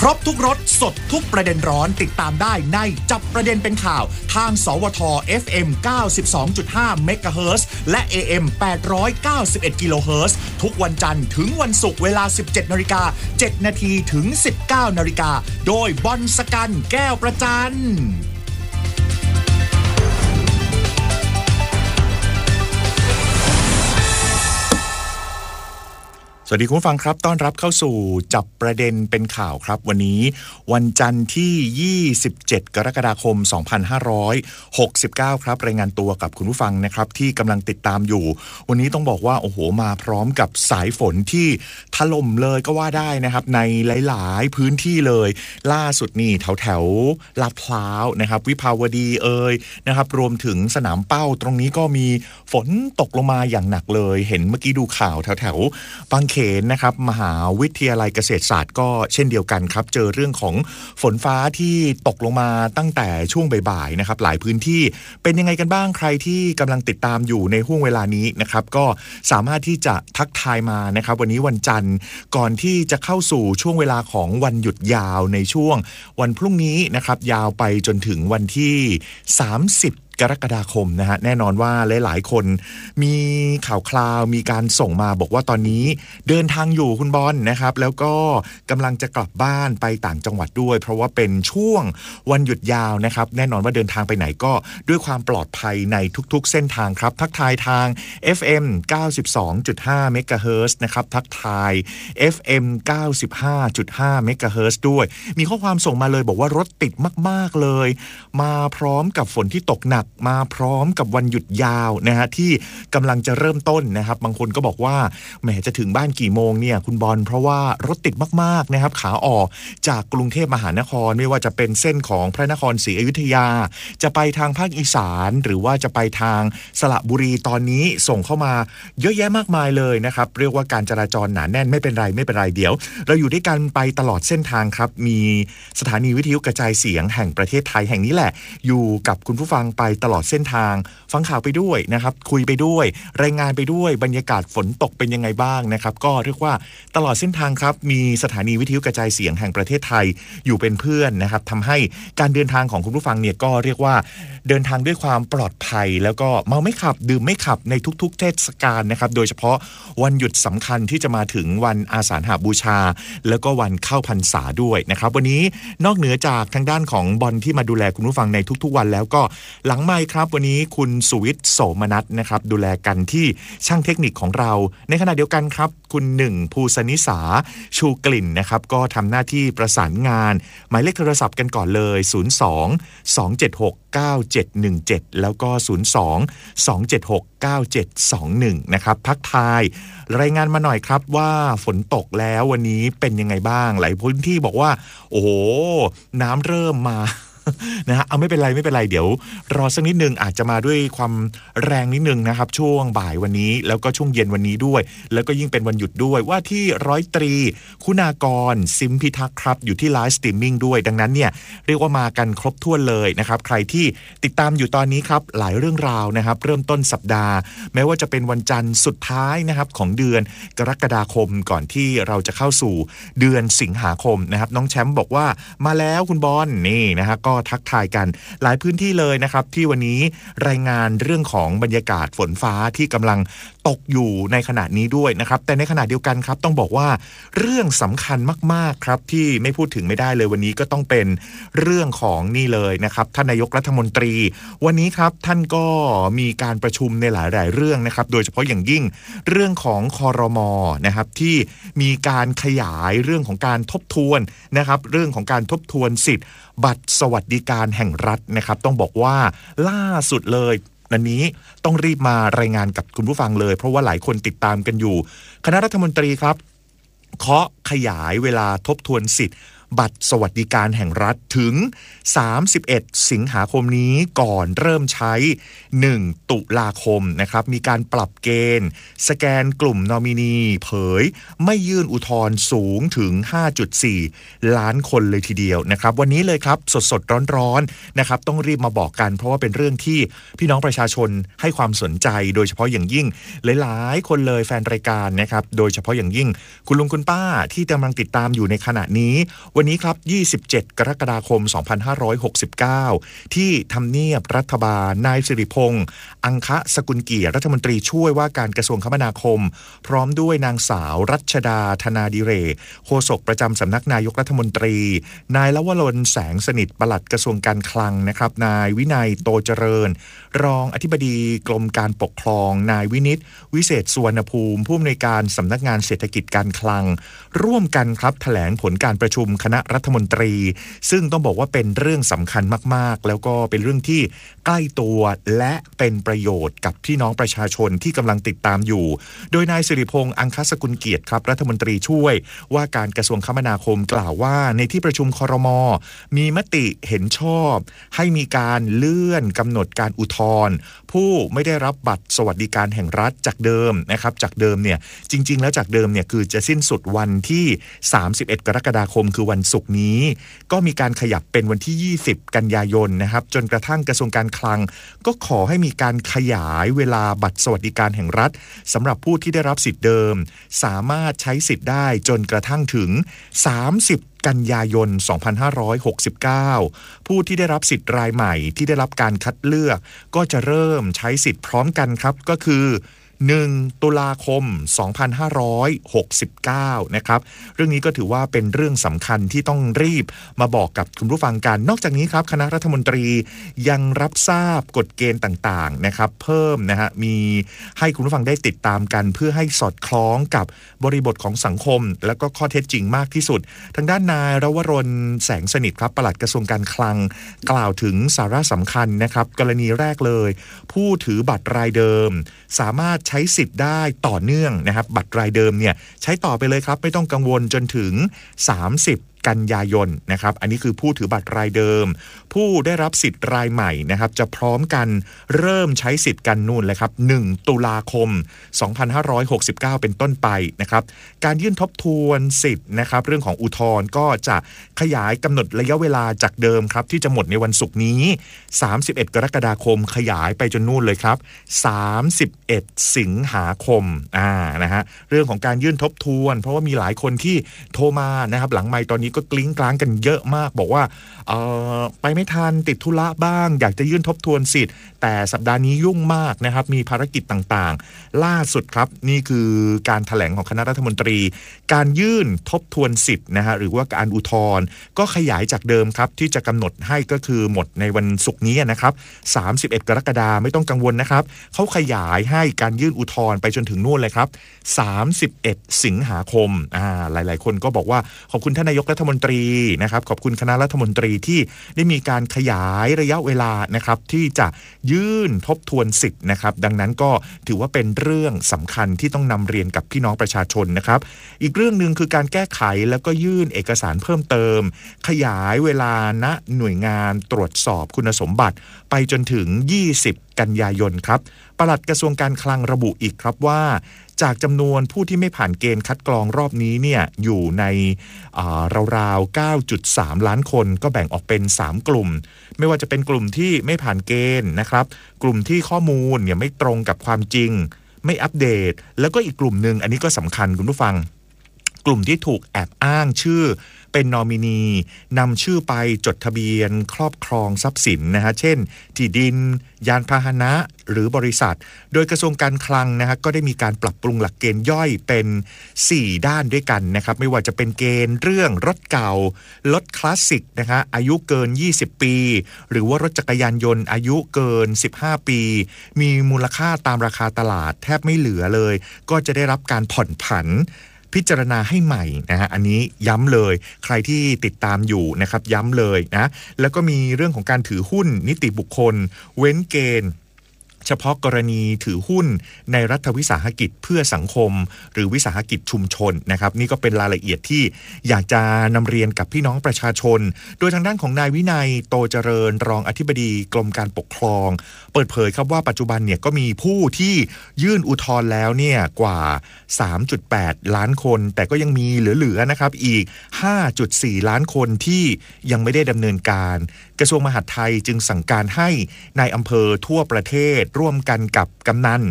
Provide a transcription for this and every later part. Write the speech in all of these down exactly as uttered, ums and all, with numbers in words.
รบทุกรสสดทุกประเด็นร้อนติดตามได้ในจับประเด็นเป็นข่าวทางสวท เอฟ เอ็ม เก้าสิบสองจุดห้า เมกะเฮิรตซ์และ เอ เอ็ม แปดร้อยเก้าสิบเอ็ด กิโลเฮิรตซ์ทุกวันจันทร์ถึงวันศุกร์เวลา สิบเจ็ดนาฬิกาเจ็ดนาทีถึง สิบเก้านาฬิกาโดยบอลสกันแก้วประจันสวัสดีคุณผู้ฟังครับต้อนรับเข้าสู่จับประเด็นเป็นข่าวครับวันนี้วันจันทร์ที่ยี่สิบเจ็ดกรกฎาคมสองพันห้าร้อยหกสิบเก้าครับรายงานตัวกับคุณผู้ฟังนะครับที่กำลังติดตามอยู่วันนี้ต้องบอกว่าโอ้โหมาพร้อมกับสายฝนที่ถล่มเลยก็ว่าได้นะครับในหลายๆพื้นที่เลยล่าสุดนี่แถวแถวลาดพร้าวนะครับวิภาวดีเอ่ยนะครับรวมถึงสนามเป้าตรงนี้ก็มีฝนตกลงมาอย่างหนักเลยเห็นเมื่อกี้ดูข่าวแถวแถวบางเขนนะครับมหาวิทยาลัยเกษตรศาสตร์ก็เช่นเดียวกันครับเจอเรื่องของฝนฟ้าที่ตกลงมาตั้งแต่ช่วงบ่ายๆนะครับหลายพื้นที่เป็นยังไงกันบ้างใครที่กำลังติดตามอยู่ในห่วงเวลานี้นะครับก็สามารถที่จะทักทายมานะครับวันนี้วันจันทร์ก่อนที่จะเข้าสู่ช่วงเวลาของวันหยุดยาวในช่วงวันพรุ่งนี้นะครับยาวไปจนถึงวันที่สามสิบกรกฎาคมนะฮะแน่นอนว่าหลายๆคนมีข่าวคราวมีการส่งมาบอกว่าตอนนี้เดินทางอยู่คุณบอลนะครับแล้วก็กำลังจะกลับบ้านไปต่างจังหวัดด้วยเพราะว่าเป็นช่วงวันหยุดยาวนะครับแน่นอนว่าเดินทางไปไหนก็ด้วยความปลอดภัยในทุกๆเส้นทางครับทักทายทาง เอฟ เอ็ม เก้าสิบสองจุดห้า เมกะเฮิรตซ์นะครับทักทาย เอฟ เอ็ม เก้าสิบห้าจุดห้า เมกะเฮิรตซ์ด้วยมีข้อความส่งมาเลยบอกว่ารถติดมากๆเลยมาพร้อมกับฝนที่ตกหนักมาพร้อมกับวันหยุดยาวนะฮะที่กำลังจะเริ่มต้นนะครับบางคนก็บอกว่าแหมจะถึงบ้านกี่โมงเนี่ยคุณบอลเพราะว่ารถติดมากๆนะครับขาออกจากกรุงเทพมหานครไม่ว่าจะเป็นเส้นของพระนครศรีอยุธยาจะไปทางภาคอีสานหรือว่าจะไปทางสระบุรีตอนนี้ส่งเข้ามาเยอะแยะมากมายเลยนะครับเรียกว่าการจราจรหนาแน่นไม่เป็นไรไม่เป็นไรเดี๋ยวเราอยู่ด้วยกันไปตลอดเส้นทางครับมีสถานีวิทยุกระจายเสียงแห่งประเทศไทยแห่งนี้แหละอยู่กับคุณผู้ฟังไปตลอดเส้นทางฟังข่าวไปด้วยนะครับคุยไปด้วยรายงานไปด้วยบรรยากาศฝนตกเป็นยังไงบ้างนะครับก็เรียกว่าตลอดเส้นทางครับมีสถานีวิทยุกระจายเสียงแห่งประเทศไทยอยู่เป็นเพื่อนนะครับทำให้การเดินทางของคุณผู้ฟังเนี่ยก็เรียกว่าเดินทางด้วยความปลอดภัยแล้วก็เมาไม่ขับดื่มไม่ขับในทุกๆเทศกาลนะครับโดยเฉพาะวันหยุดสำคัญที่จะมาถึงวันอาสาฬหบูชาแล้วก็วันเข้าพรรษาด้วยนะครับวันนี้นอกเหนือจากทางด้านของบอลที่มาดูแลคุณผู้ฟังในทุกๆวันแล้วก็หลังไมค์ครับวันนี้คุณสุวิทย์โสมนัสนะครับดูแลกันที่ช่างเทคนิคของเราในขณะเดียวกันครับคุณหนึ่งภูสนิสาชูกลิ่นนะครับก็ทำหน้าที่ประสานงานหมายเลขโทรศัพท์กันก่อนเลยศูนย์ สอง สอง เจ็ด หก เก้า เจ็ด หนึ่ง เจ็ดแล้วก็ศูนย์ สอง สอง เจ็ด หก เก้า เจ็ด สอง หนึ่งนะครับทักทายรายงานมาหน่อยครับว่าฝนตกแล้ววันนี้เป็นยังไงบ้างหลายพื้นที่บอกว่าโอ้โหน้ำเริ่มมานะฮะเอาไม่เป็นไรไม่เป็นไรเดี๋ยวรอสักนิดนึงอาจจะมาด้วยความแรงนิดนึงนะครับช่วงบ่ายวันนี้แล้วก็ช่วงเย็นวันนี้ด้วยแล้วก็ยิ่งเป็นวันหยุดด้วยว่าที่ร้อยตรีคุณากรซิมพิทักษ์ครับอยู่ที่ไลฟ์สตรีมมิ่งด้วยดังนั้นเนี่ยเรียกว่ามากันครบถ้วนเลยนะครับใครที่ติดตามอยู่ตอนนี้ครับหลายเรื่องราวนะครับเริ่มต้นสัปดาห์แม้ว่าจะเป็นวันจันทร์สุดท้ายนะครับของเดือนกรกฎาคมก่อนที่เราจะเข้าสู่เดือนสิงหาคมนะครับน้องแชมป์บอกว่ามาแล้วคุณบอลนี่นะฮะก็ทักทายกันหลายพื้นที่เลยนะครับที่วันนี้รายงานเรื่องของบรรยากาศฝนฟ้าที่กำลังตกอยู่ในขณะนี้ด้วยนะครับแต่ในขณะเดียวกันครับต้องบอกว่าเรื่องสำคัญมากๆครับที่ไม่พูดถึงไม่ได้เลยวันนี้ก็ต้องเป็นเรื่องของนี่เลยนะครับท่านนายกรัฐมนตรีวันนี้ครับท่านก็มีการประชุมในหลายๆเรื่องนะครับโดยเฉพาะอย่างยิ่งเรื่องของครม.นะครับที่มีการขยายเรื่องของการทบทวนนะครับเรื่องของการทบทวนสิทธิ์บัตรสวัสดิการแห่งรัฐนะครับต้องบอกว่าล่าสุดเลยวันนี้ต้องรีบมารายงานกับคุณผู้ฟังเลยเพราะว่าหลายคนติดตามกันอยู่คณะรัฐมนตรีครับเคาะขยายเวลาทบทวนสิทธิ์บัตรสวัสดิการแห่งรัฐถึงสามสิบเอ็ดสิงหาคมนี้ก่อนเริ่มใช้หนึ่งตุลาคมนะครับมีการปรับเกณฑ์สแกนกลุ่มนอมินีเผยไม่ยื่นอุทธรณ์สูงถึง ห้าจุดสี่ ล้านคนเลยทีเดียวนะครับวันนี้เลยครับสดๆร้อนๆนะครับต้องรีบมาบอกกันเพราะว่าเป็นเรื่องที่พี่น้องประชาชนให้ความสนใจโดยเฉพาะอย่างยิ่งหลายๆคนเลยแฟนรายการนะครับโดยเฉพาะอย่างยิ่งคุณลุงคุณป้าที่กำลังติดตามอยู่ในขณะนี้วันนี้ครับยี่สิบเจ็ดกรกฎาคมสองพันห้าร้อยหกสิบเก้าที่ทำเนียบรัฐบาลนายสิริพงษ์อังคะสกุลเกียรติรัฐมนตรีช่วยว่าการกระทรวงคมนาคมพร้อมด้วยนางสาวรัชดาธนาดิเรกโฆษกประจำสำนักนายกรัฐมนตรีนายลวรนแสงสนิทปลัดกระทรวงการคลังนะครับนายวินัยโตเจริญรองอธิบดีกรมการปกครองนายวินิตวิเศษสุวรรณภูมิผู้อำนวยการสำนักงานเศรษฐกิจการคลังร่วมกันครับแถลงผลการประชุมคณะรัฐมนตรีซึ่งต้องบอกว่าเป็นเรื่องสำคัญมากๆแล้วก็เป็นเรื่องที่ใกล้ตัวและเป็นประโยชน์กับพี่น้องประชาชนที่กำลังติดตามอยู่โดยนายสิริพงษ์อังคสกุลเกียรติครับรัฐมนตรีช่วยว่าการกระทรวงคมนาคมกล่าวว่าในที่ประชุมครม.มีมติเห็นชอบให้มีการเลื่อนกำหนดการอุทธรณ์ผู้ไม่ได้รับบัตรสวัสดิการแห่งรัฐจากเดิมนะครับจากเดิมเนี่ยจริงๆแล้วจากเดิมเนี่ยคือจะสิ้นสุดวันที่สามสิบเอ็ดกรกฎาคมคือวันศุกร์นี้ก็มีการขยับเป็นวันที่ยี่สิบกันยายนนะครับจนกระทั่งกระทรวงการคลังก็ขอให้มีการขยายเวลาบัตรสวัสดิการแห่งรัฐสำหรับผู้ที่ได้รับสิทธิ์เดิมสามารถใช้สิทธิ์ได้จนกระทั่งถึงสามสิบกันยายนสองพันห้าร้อยหกสิบเก้าผู้ที่ได้รับสิทธิ์รายใหม่ที่ได้รับการคัดเลือกก็จะเริ่มใช้สิทธิ์พร้อมกันครับก็คือหนึ่งตุลาคมสองพันห้าร้อยหกสิบเก้านะครับเรื่องนี้ก็ถือว่าเป็นเรื่องสำคัญที่ต้องรีบมาบอกกับคุณผู้ฟังกันนอกจากนี้ครับคณะรัฐมนตรียังรับทราบกฎเกณฑ์ต่างๆนะครับเพิ่มนะฮะมีให้คุณผู้ฟังได้ติดตามกันเพื่อให้สอดคล้องกับบริบทของสังคมและก็ข้อเท็จจริงมากที่สุดทางด้านนายรวรนแสงสนิทครับปลัดกระทรวงการคลังกล่าวถึงสาระสำคัญนะครับกรณีแรกเลยผู้ถือบัตรรายเดิมสามารถใช้สิทธิ์ได้ต่อเนื่องนะครับบัตรรายเดิมเนี่ยใช้ต่อไปเลยครับไม่ต้องกังวลจนถึงสามสิบกันยายนนะครับอันนี้คือผู้ถือบัตรรายเดิมผู้ได้รับสิทธิ์รายใหม่นะครับจะพร้อมกันเริ่มใช้สิทธิ์กันนู่นเลยครับหนึ่งตุลาคมสองพันห้าร้อยหกสิบเก้าเป็นต้นไปนะครับการยื่นทบทวนสิทธิ์นะครับเรื่องของอุทธรณ์ก็จะขยายกำหนดระยะเวลาจากเดิมครับที่จะหมดในวันศุกร์นี้สามสิบเอ็ดกรกฎาคมขยายไปจนนู่นเลยครับสามสิบเอ็ดสิงหาคมอ่านะฮะเรื่องของการยื่นทบทวนเพราะว่ามีหลายคนที่โทรมานะครับหลังไมค์ตอนนี้ก็กลิ้งกลางกันเยอะมากบอกว่าเอ่อไปไม่ทันติดธุระบ้างอยากจะยื่นทบทวนสิทธิ์แต่สัปดาห์นี้ยุ่งมากนะครับมีภารกิจต่างๆล่าสุดครับนี่คือการแถลงของคณะรัฐมนตรีการยื่นทบทวนสิทธิ์นะฮะหรือว่าการอุทธรณ์ก็ขยายจากเดิมครับที่จะกำหนดให้ก็คือหมดในวันศุกร์นี้นะครับสามสิบเอ็ดกรกฎาคมไม่ต้องกังวลนะครับเขาขยายให้การยื่นอุทธรณ์ไปจนถึงนู่นเลยครับสามสิบเอ็ดสิงหาคมอ่าหลายๆคนก็บอกว่าขอบคุณท่านนายกรัฐมนตรีนะครับขอบคุณคณะรัฐมนตรีที่ได้มีการขยายระยะเวลานะครับที่จะยื่นทบทวนสิทธิ์นะครับดังนั้นก็ถือว่าเป็นเรื่องสำคัญที่ต้องนำเรียนกับพี่น้องประชาชนนะครับอีกเรื่องนึงคือการแก้ไขแล้วก็ยื่นเอกสารเพิ่มเติมขยายเวลาณหน่วยงานตรวจสอบคุณสมบัติไปจนถึงยี่สิบกันยายนครับปลัดกระทรวงการคลังระบุอีกครับว่าจากจำนวนผู้ที่ไม่ผ่านเกณฑ์คัดกรองรอบนี้เนี่ยอยู่ในราวๆ เก้าจุดสาม ล้านคนก็แบ่งออกเป็นสามกลุ่มไม่ว่าจะเป็นกลุ่มที่ไม่ผ่านเกณฑ์นะครับกลุ่มที่ข้อมูลเนี่ยไม่ตรงกับความจริงไม่อัปเดตแล้วก็อีกกลุ่มนึงอันนี้ก็สำคัญคุณผู้ฟังกลุ่มที่ถูกแอบอ้างชื่อเป็นนอมินีนำชื่อไปจดทะเบียนครอบครองทรัพย์สินนะฮะเช่นที่ดินยานพาหนะหรือบริษัทโดยกระทรวงการคลังนะฮะก็ได้มีการปรับปรุงหลักเกณฑ์ย่อยเป็นสี่ด้านด้วยกันนะครับไม่ว่าจะเป็นเกณฑ์เรื่องรถเก่ารถคลาสสิกนะฮะอายุเกินยี่สิบปีหรือว่ารถจักรยานยนต์อายุเกินสิบห้าปีมีมูลค่าตามราคาตลาดแทบไม่เหลือเลยก็จะได้รับการผ่อนผันพิจารณาให้ใหม่นะฮะอันนี้ย้ำเลยใครที่ติดตามอยู่นะครับย้ำเลยนะแล้วก็มีเรื่องของการถือหุ้นนิติบุคคลเว้นเกณฑ์เฉพาะกรณีถือหุ้นในรัฐวิสาหกิจเพื่อสังคมหรือวิสาหกิจชุมชนนะครับนี่ก็เป็นรายละเอียดที่อยากจะนำเรียนกับพี่น้องประชาชนโดยทางด้านของนายวินัยโตเจริญรองอธิบดีกรมการปกครองเปิดเผยครับว่าปัจจุบันเนี่ยก็มีผู้ที่ยื่นอุทธรณ์แล้วเนี่ยกว่า สามจุดแปด ล้านคนแต่ก็ยังมีเหลือๆนะครับอีก ห้าจุดสี่ ล้านคนที่ยังไม่ได้ดำเนินการกระทรวงมหาดไทยจึงสั่งการให้นายอำเภอทั่วประเทศร่วมกันกับกำนัน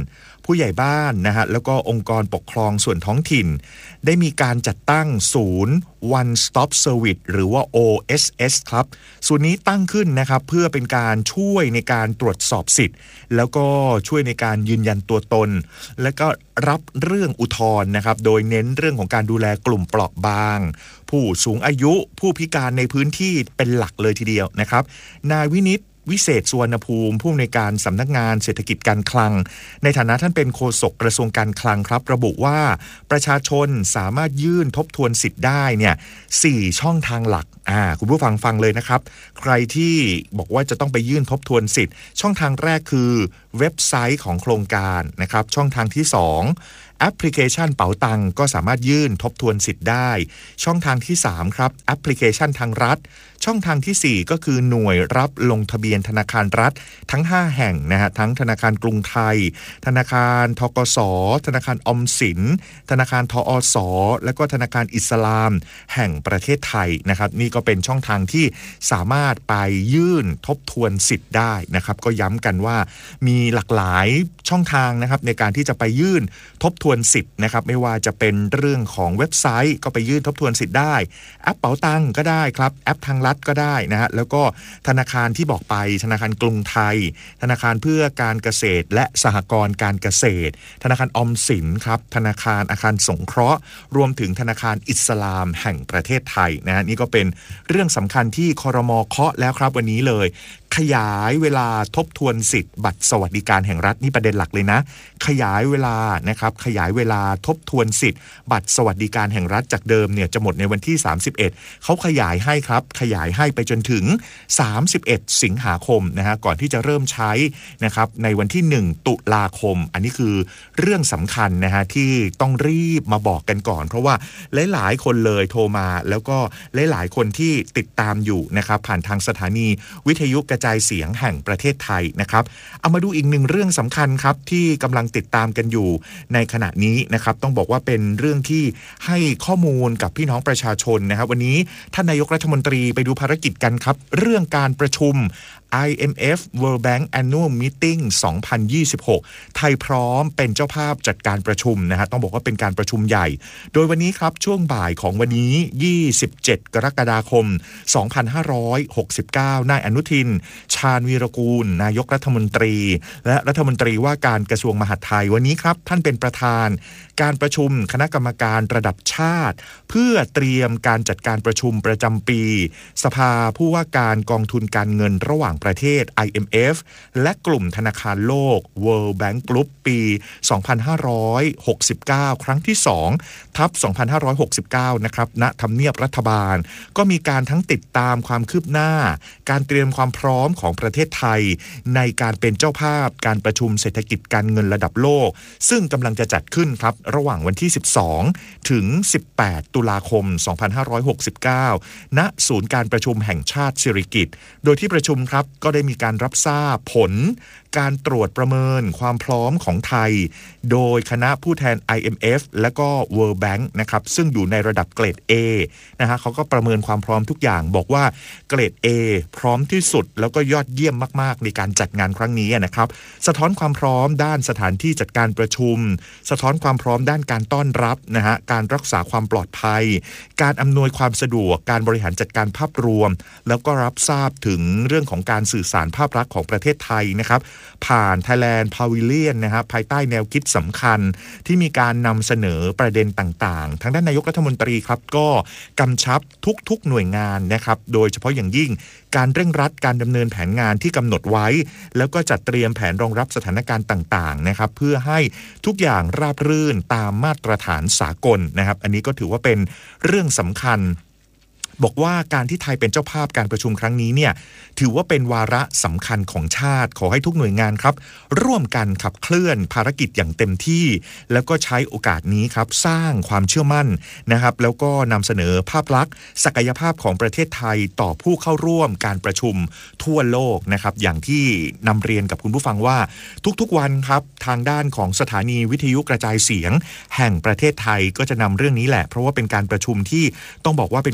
ผู้ใหญ่บ้านนะฮะแล้วก็องค์กรปกครองส่วนท้องถิ่นได้มีการจัดตั้งศูนย์ One Stop Service หรือว่า โอ เอส เอส ครับศูนย์นี้ตั้งขึ้นนะครับเพื่อเป็นการช่วยในการตรวจสอบสิทธิ์แล้วก็ช่วยในการยืนยันตัวตนและก็รับเรื่องอุทธรณ์นะครับโดยเน้นเรื่องของการดูแลกลุ่มเปราะบางผู้สูงอายุผู้พิการในพื้นที่เป็นหลักเลยทีเดียวนะครับนายวินิตวิเศษสุวรรณภูมิผู้อำนวยการสำนักงานเศรษฐกิจการคลังในฐานะท่านเป็นโฆษกกระทรวงการคลังครับระบุว่าประชาชนสามารถยื่นทบทวนสิทธิ์ได้เนี่ยสี่ช่องทางหลักอ่าคุณผู้ฟังฟังเลยนะครับใครที่บอกว่าจะต้องไปยื่นทบทวนสิทธิ์ช่องทางแรกคือเว็บไซต์ของโครงการนะครับช่องทางที่สองแอปพลิเคชันเป๋าตังก็สามารถยื่นทบทวนสิทธิ์ได้ช่องทางที่สามครับแอปพลิเคชันทางรัฐช่องทางที่สี่ก็คือหน่วยรับลงทะเบียนธนาคารรัฐทั้งห้าแห่งนะฮะทั้งธนาคารกรุงไทยธนาคารธกสธนาคารออมสินธนาคารทอสและก็ธนาคารอิสลามแห่งประเทศไทยนะครับนี่ก็เป็นช่องทางที่สามารถไปยื่นทบทวนสิทธิ์ได้นะครับก็ย้ำกันว่ามีหลากหลายช่องทางนะครับในการที่จะไปยื่นทบทวนสิทธิ์นะครับไม่ว่าจะเป็นเรื่องของเว็บไซต์ก็ไปยื่นทบทวนสิทธิ์ได้แอปเป๋าตังก็ได้ครับแอปทางรัฐก็ได้นะฮะแล้วก็ธนาคารที่บอกไปธนาคารกรุงไทยธนาคารเพื่อการเกษตรและสหกรณ์การเกษตรธนาคารออมสินครับธนาคารอาคารสงเคราะห์รวมถึงธนาคารอิสลามแห่งประเทศไทยนะฮะนี่ก็เป็นเรื่องสำคัญที่ครม.เคาะแล้วครับวันนี้เลยขยายเวลาทบทวนสิทธิ์บัตรสวัสดิการแห่งรัฐนี่ประเด็นหลักเลยนะขยายเวลานะครับขยายเวลาทบทวนสิทธิ์บัตรสวัสดิการแห่งรัฐจากเดิมเนี่ยจะหมดในวันที่สามสิบเอ็ดเขาขยายให้ครับขยายให้ไปจนถึงสามสิบเอ็ดสิงหาคมนะฮะก่อนที่จะเริ่มใช้นะครับในวันที่หนึ่งตุลาคมอันนี้คือเรื่องสำคัญนะฮะที่ต้องรีบมาบอกกันก่อนเพราะว่าหลายๆคนเลยโทรมาแล้วก็หลายๆคนที่ติดตามอยู่นะครับผ่านทางสถานีวิทยุกระจายเสียงแห่งประเทศไทยนะครับเอามาดูอีกหนึ่งเรื่องสำคัญครับที่กำลังติดตามกันอยู่ในขณะนี้นะครับต้องบอกว่าเป็นเรื่องที่ให้ข้อมูลกับพี่น้องประชาชนนะครับวันนี้ท่านนายกรัฐมนตรีไปดูภารกิจกันครับเรื่องการประชุม ไอ เอ็ม เอฟ World Bank Annual Meeting สองพันยี่สิบหกไทยพร้อมเป็นเจ้าภาพจัดการประชุมนะฮะต้องบอกว่าเป็นการประชุมใหญ่โดยวันนี้ครับช่วงบ่ายของวันนี้ยี่สิบเจ็ดกรกฎาคมสองพันห้าร้อยหกสิบเก้านายอนุทินชาญวีรกูลนายกรัฐมนตรีและรัฐมนตรีว่าการกระทรวงมหาดไทยวันนี้ครับท่านเป็นประธานการประชุมคณะกรรมการระดับชาติเพื่อเตรียมการจัดการประชุมประจำปีสภาผู้ว่าการกองทุนการเงินระหว่างประเทศ ไอ เอ็ม เอฟ และกลุ่มธนาคารโลก World Bank Group ปีสองพันห้าร้อยหกสิบเก้าครั้งที่สองทับสองพันห้าร้อยหกสิบเก้านะครับณทำเนียบรัฐบาลก็มีการทั้งติดตามความคืบหน้าการเตรียมความพร้อมของประเทศไทยในการเป็นเจ้าภาพการประชุมเศรษฐกิจการเงินระดับโลกซึ่งกำลังจะจัดขึ้นครับระหว่างวันที่สิบสองถึงสิบแปดตุลาคมสองพันห้าร้อยหกสิบเก้าณศูนย์การประชุมแห่งชาติสิริกิติ์โดยที่ประชุมครับก็ได้มีการรับทราบผลการตรวจประเมินความพร้อมของไทยโดยคณะผู้แทน ไอ เอ็ม เอฟ และก็ World Bank นะครับซึ่งอยู่ในระดับเกรด A นะฮะเขาก็ประเมินความพร้อมทุกอย่างบอกว่าเกรด A พร้อมที่สุดแล้วก็ยอดเยี่ยมมากๆในการจัดงานครั้งนี้นะครับสะท้อนความพร้อมด้านสถานที่จัดการประชุมสะท้อนความพร้อมด้านการต้อนรับนะฮะการรักษาความปลอดภัยการอำนวยความสะดวกการบริหารจัดการภาพรวมแล้วก็รับทราบถึงเรื่องของการสื่อสารภาพลักษณ์ของประเทศไทยนะครับผ่าน Thailand Pavilion นะครับภายใต้แนวคิดสำคัญที่มีการนำเสนอประเด็นต่างๆทางด้านนายกรัฐมนตรีครับก็กำชับทุกๆหน่วยงานนะครับโดยเฉพาะอย่างยิ่งการเร่งรัดการดำเนินแผนงานที่กำหนดไว้แล้วก็จัดเตรียมแผนรองรับสถานการณ์ต่างๆนะครับเพื่อให้ทุกอย่างราบรื่นตามมาตรฐานสากลนะครับอันนี้ก็ถือว่าเป็นเรื่องสำคัญบอกว่าการที่ไทยเป็นเจ้าภาพการประชุมครั้งนี้เนี่ยถือว่าเป็นวาระสำคัญของชาติขอให้ทุกหน่วยงานครับร่วมกันขับเคลื่อนภารกิจอย่างเต็มที่แล้วก็ใช้โอกาสนี้ครับสร้างความเชื่อมั่นนะครับแล้วก็นำเสนอภาพลักษณ์ศักยภาพของประเทศไทยต่อผู้เข้าร่วมการประชุมทั่วโลกนะครับอย่างที่นำเรียนกับคุณผู้ฟังว่าทุกๆวันครับทางด้านของสถานีวิทยุกระจายเสียงแห่งประเทศไทยก็จะนำเรื่องนี้แหละเพราะว่าเป็นการประชุมที่ต้องบอกว่าเป็นความภาค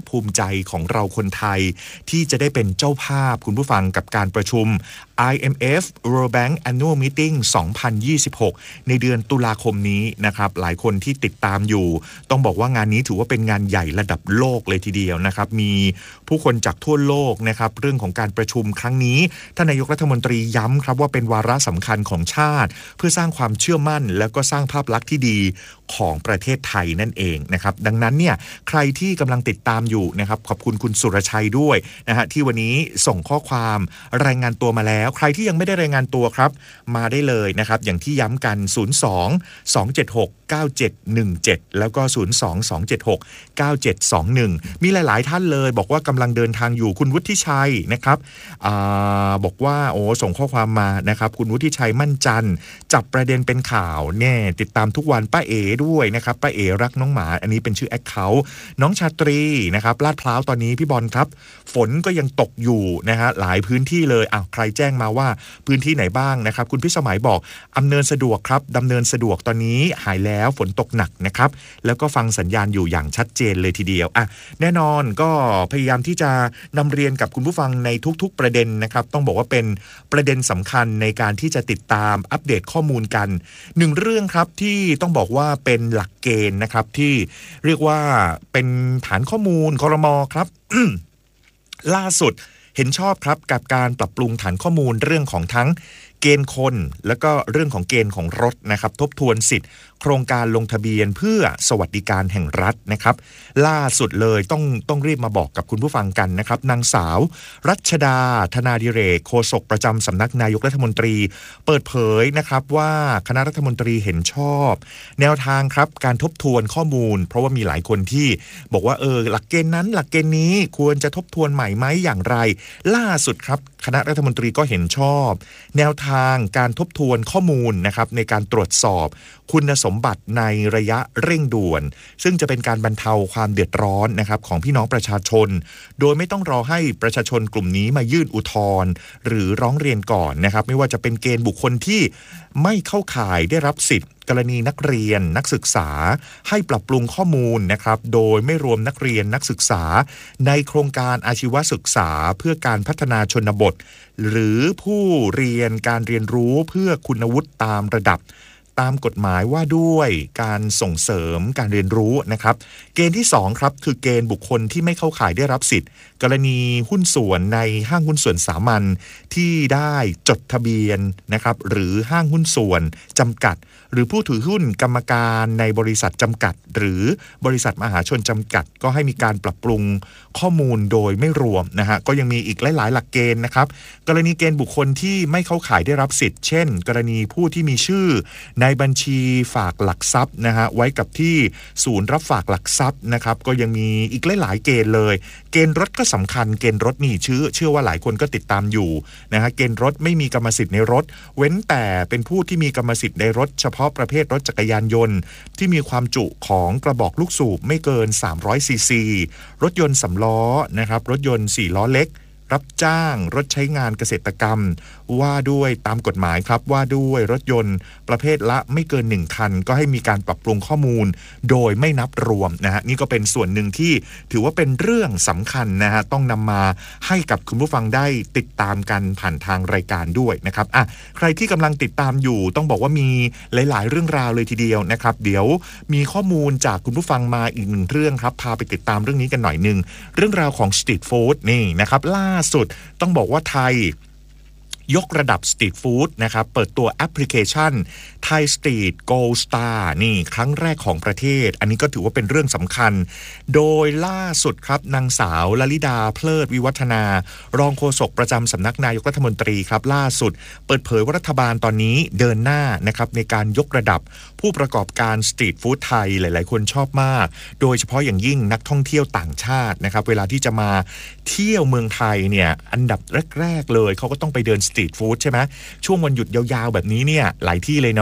ภูมิใจของเราคนไทยที่จะได้เป็นเจ้าภาพคุณผู้ฟังกับการประชุม ไอ เอ็ม เอฟ World Bank Annual Meeting สองพันยี่สิบหก ในเดือนตุลาคมนี้นะครับหลายคนที่ติดตามอยู่ต้องบอกว่างานนี้ถือว่าเป็นงานใหญ่ระดับโลกเลยทีเดียวนะครับมีผู้คนจากทั่วโลกนะครับเรื่องของการประชุมครั้งนี้ท่านนายกรัฐมนตรีย้ำครับว่าเป็นวาระสำคัญของชาติเพื่อสร้างความเชื่อมั่นแล้วก็สร้างภาพลักษณ์ที่ดีของประเทศไทยนั่นเองนะครับดังนั้นเนี่ยใครที่กำลังติดตามอยู่นะครับขอบคุณคุณสุรชัยด้วยนะฮะที่วันนี้ส่งข้อความรายงานตัวมาแล้วใครที่ยังไม่ได้รายงานตัวครับมาได้เลยนะครับอย่างที่ย้ำกันศูนย์ สอง สอง เจ็ด หก เก้า เจ็ด หนึ่ง เจ็ดแล้วก็ศูนย์ สอง สอง เจ็ด หก เก้า เจ็ด สอง หนึ่งมีหลายๆท่านเลยบอกว่ากำลังเดินทางอยู่คุณวุฒิชัยนะครับอ่าบอกว่าโอ้ส่งข้อความมานะครับคุณวุฒิชัยมั่นจันทร์จับประเด็นเป็นข่าวเนี่ยติดตามทุกวันป้าเอ๋ด้วยนะครับป้าเอ๋รักน้องหมาอันนี้เป็นชื่อแอคเคาท์น้องชาตรีนะครับลาดพร้าวตอนนี้พี่บอลครับฝนก็ยังตกอยู่นะฮะหลายพื้นที่เลยอ้าวใครแจ้งมาว่าพื้นที่ไหนบ้างนะครับคุณพิสมัยบอกอำเนินสะดวกครับดำเนินสะดวกตอนนี้หายแล้วฝนตกหนักนะครับแล้วก็ฟังสัญญาณอยู่อย่างชัดเจนเลยทีเดียวอ่ะแน่นอนก็พยายามที่จะนำเรียนกับคุณผู้ฟังในทุกๆประเด็นนะครับต้องบอกว่าเป็นประเด็นสำคัญในการที่จะติดตามอัปเดตข้อมูลกันหนึ่งเรื่องครับที่ต้องบอกว่าเป็นหลักเกณฑ์นะครับที่เรียกว่าเป็นฐานข้อมูลครม.ครับ ล่าสุดเห็นชอบครับกับการปรับปรุงฐานข้อมูลเรื่องของทั้งเกณฑ์คนแล้วก็เรื่องของเกณฑ์ของรถนะครับทบทวนสิทธิ์โครงการลงทะเบียนเพื่อสวัสดิการแห่งรัฐนะครับล่าสุดเลยต้องต้องรีบมาบอกกับคุณผู้ฟังกันนะครับนางสาวรัชดาธนาดิเรกโฆษกประจำสำนักนายกรัฐมนตรีเปิดเผยนะครับว่าคณะรัฐมนตรีเห็นชอบแนวทางครับการทบทวนข้อมูลเพราะว่ามีหลายคนที่บอกว่าเออหลักเกณฑ์นั้นหลักเกณฑ์นี้ควรจะทบทวนใหม่ไหมอย่างไรล่าสุดครับคณะรัฐมนตรีก็เห็นชอบแนวทางการทบทวนข้อมูลนะครับในการตรวจสอบคุณสมบัติในระยะเร่งด่วนซึ่งจะเป็นการบรรเทาความเดือดร้อนนะครับของพี่น้องประชาชนโดยไม่ต้องรอให้ประชาชนกลุ่มนี้มายื่นอุทธรณ์หรือร้องเรียนก่อนนะครับไม่ว่าจะเป็นเกณฑ์บุคคลที่ไม่เข้าข่ายได้รับสิทธิ์กรณีนักเรียนนักศึกษาให้ปรับปรุงข้อมูลนะครับโดยไม่รวมนักเรียนนักศึกษาในโครงการอาชีวศึกษาเพื่อการพัฒนาชนบทหรือผู้เรียนการเรียนรู้เพื่อคุณวุฒิตามระดับตามกฎหมายว่าด้วยการส่งเสริมการเรียนรู้นะครับเกณฑ์ที่สองครับคือเกณฑ์บุคคลที่ไม่เข้าข่ายได้รับสิทธิ์กรณีหุ้นส่วนในห้างหุ้นส่วนสามัญที่ได้จดทะเบียนนะครับหรือห้างหุ้นส่วนจำกัดหรือผู้ถือหุ้นกรรมการในบริษัทจำกัดหรือบริษัทมหาชนจำกัดก็ให้มีการปรับปรุงข้อมูลโดยไม่รวมนะฮะก็ยังมีอีกหลายๆหลักเกณฑ์นะครับกรณีเกณฑ์บุคคลที่ไม่เข้าข่ายได้รับสิทธิ์เช่นกรณีผู้ที่มีชื่อในบัญชีฝากหลักทรัพย์นะฮะไว้กับที่ศูนย์รับฝากหลักทรัพย์นะครับก็ยังมีอีกหลายๆเกณฑ์เลยเกณฑ์รถก็สำคัญเกณฑ์รถนี่ชื่อเชื่อว่าหลายคนก็ติดตามอยู่นะฮะเกณฑ์รถไม่มีกรรมสิทธิ์ในรถเว้นแต่เป็นผู้ที่มีกรรมสิทธิ์ในรถเฉพาะประเภทรถจักรยานยนต์ที่มีความจุของกระบอกลูกสูบไม่เกินสามร้อยซีซีรถยนต์สำล้อนะครับรถยนต์สี่ล้อเล็กรับจ้างรถใช้งานเกษตรกรรมว่าด้วยตามกฎหมายครับว่าด้วยรถยนต์ประเภทละไม่เกินหนึ่งคันก็ให้มีการปรับปรุงข้อมูลโดยไม่นับรวมนะฮะนี่ก็เป็นส่วนหนึ่งที่ถือว่าเป็นเรื่องสำคัญนะฮะต้องนำมาให้กับคุณผู้ฟังได้ติดตามกันผ่านทางรายการด้วยนะครับอ่ะใครที่กำลังติดตามอยู่ต้องบอกว่ามีหลายๆเรื่องราวเลยทีเดียวนะครับเดี๋ยวมีข้อมูลจากคุณผู้ฟังมาอีกหนึ่งเรื่องครับพาไปติดตามเรื่องนี้กันหน่อยนึงเรื่องราวของสตรีทฟู้ดนี่นะครับล่าสุดต้องบอกว่าไทยยกระดับสตรีทฟู้ดนะครับเปิดตัวแอปพลิเคชันไทยสตรีทโกลด์สตาร์นี่ครั้งแรกของประเทศอันนี้ก็ถือว่าเป็นเรื่องสำคัญโดยล่าสุดครับนางสาวลลิดาเพลิดวิวัฒนารองโฆษกประจำสำนักนายกรัฐมนตรีครับล่าสุดเปิดเผยว่ารัฐบาลตอนนี้เดินหน้านะครับในการยกระดับผู้ประกอบการสตรีทฟู้ดไทยหลายๆคนชอบมากโดยเฉพาะอย่างยิ่งนักท่องเที่ยวต่างชาตินะครับเวลาที่จะมาเที่ยวเมืองไทยเนี่ยอันดับแรกๆเลยเขาก็ต้องไปเดินสตรีทฟู้ดใช่ไหมช่วงวันหยุดยาวๆแบบนี้เนี่ยหลายที่เลยเนาะ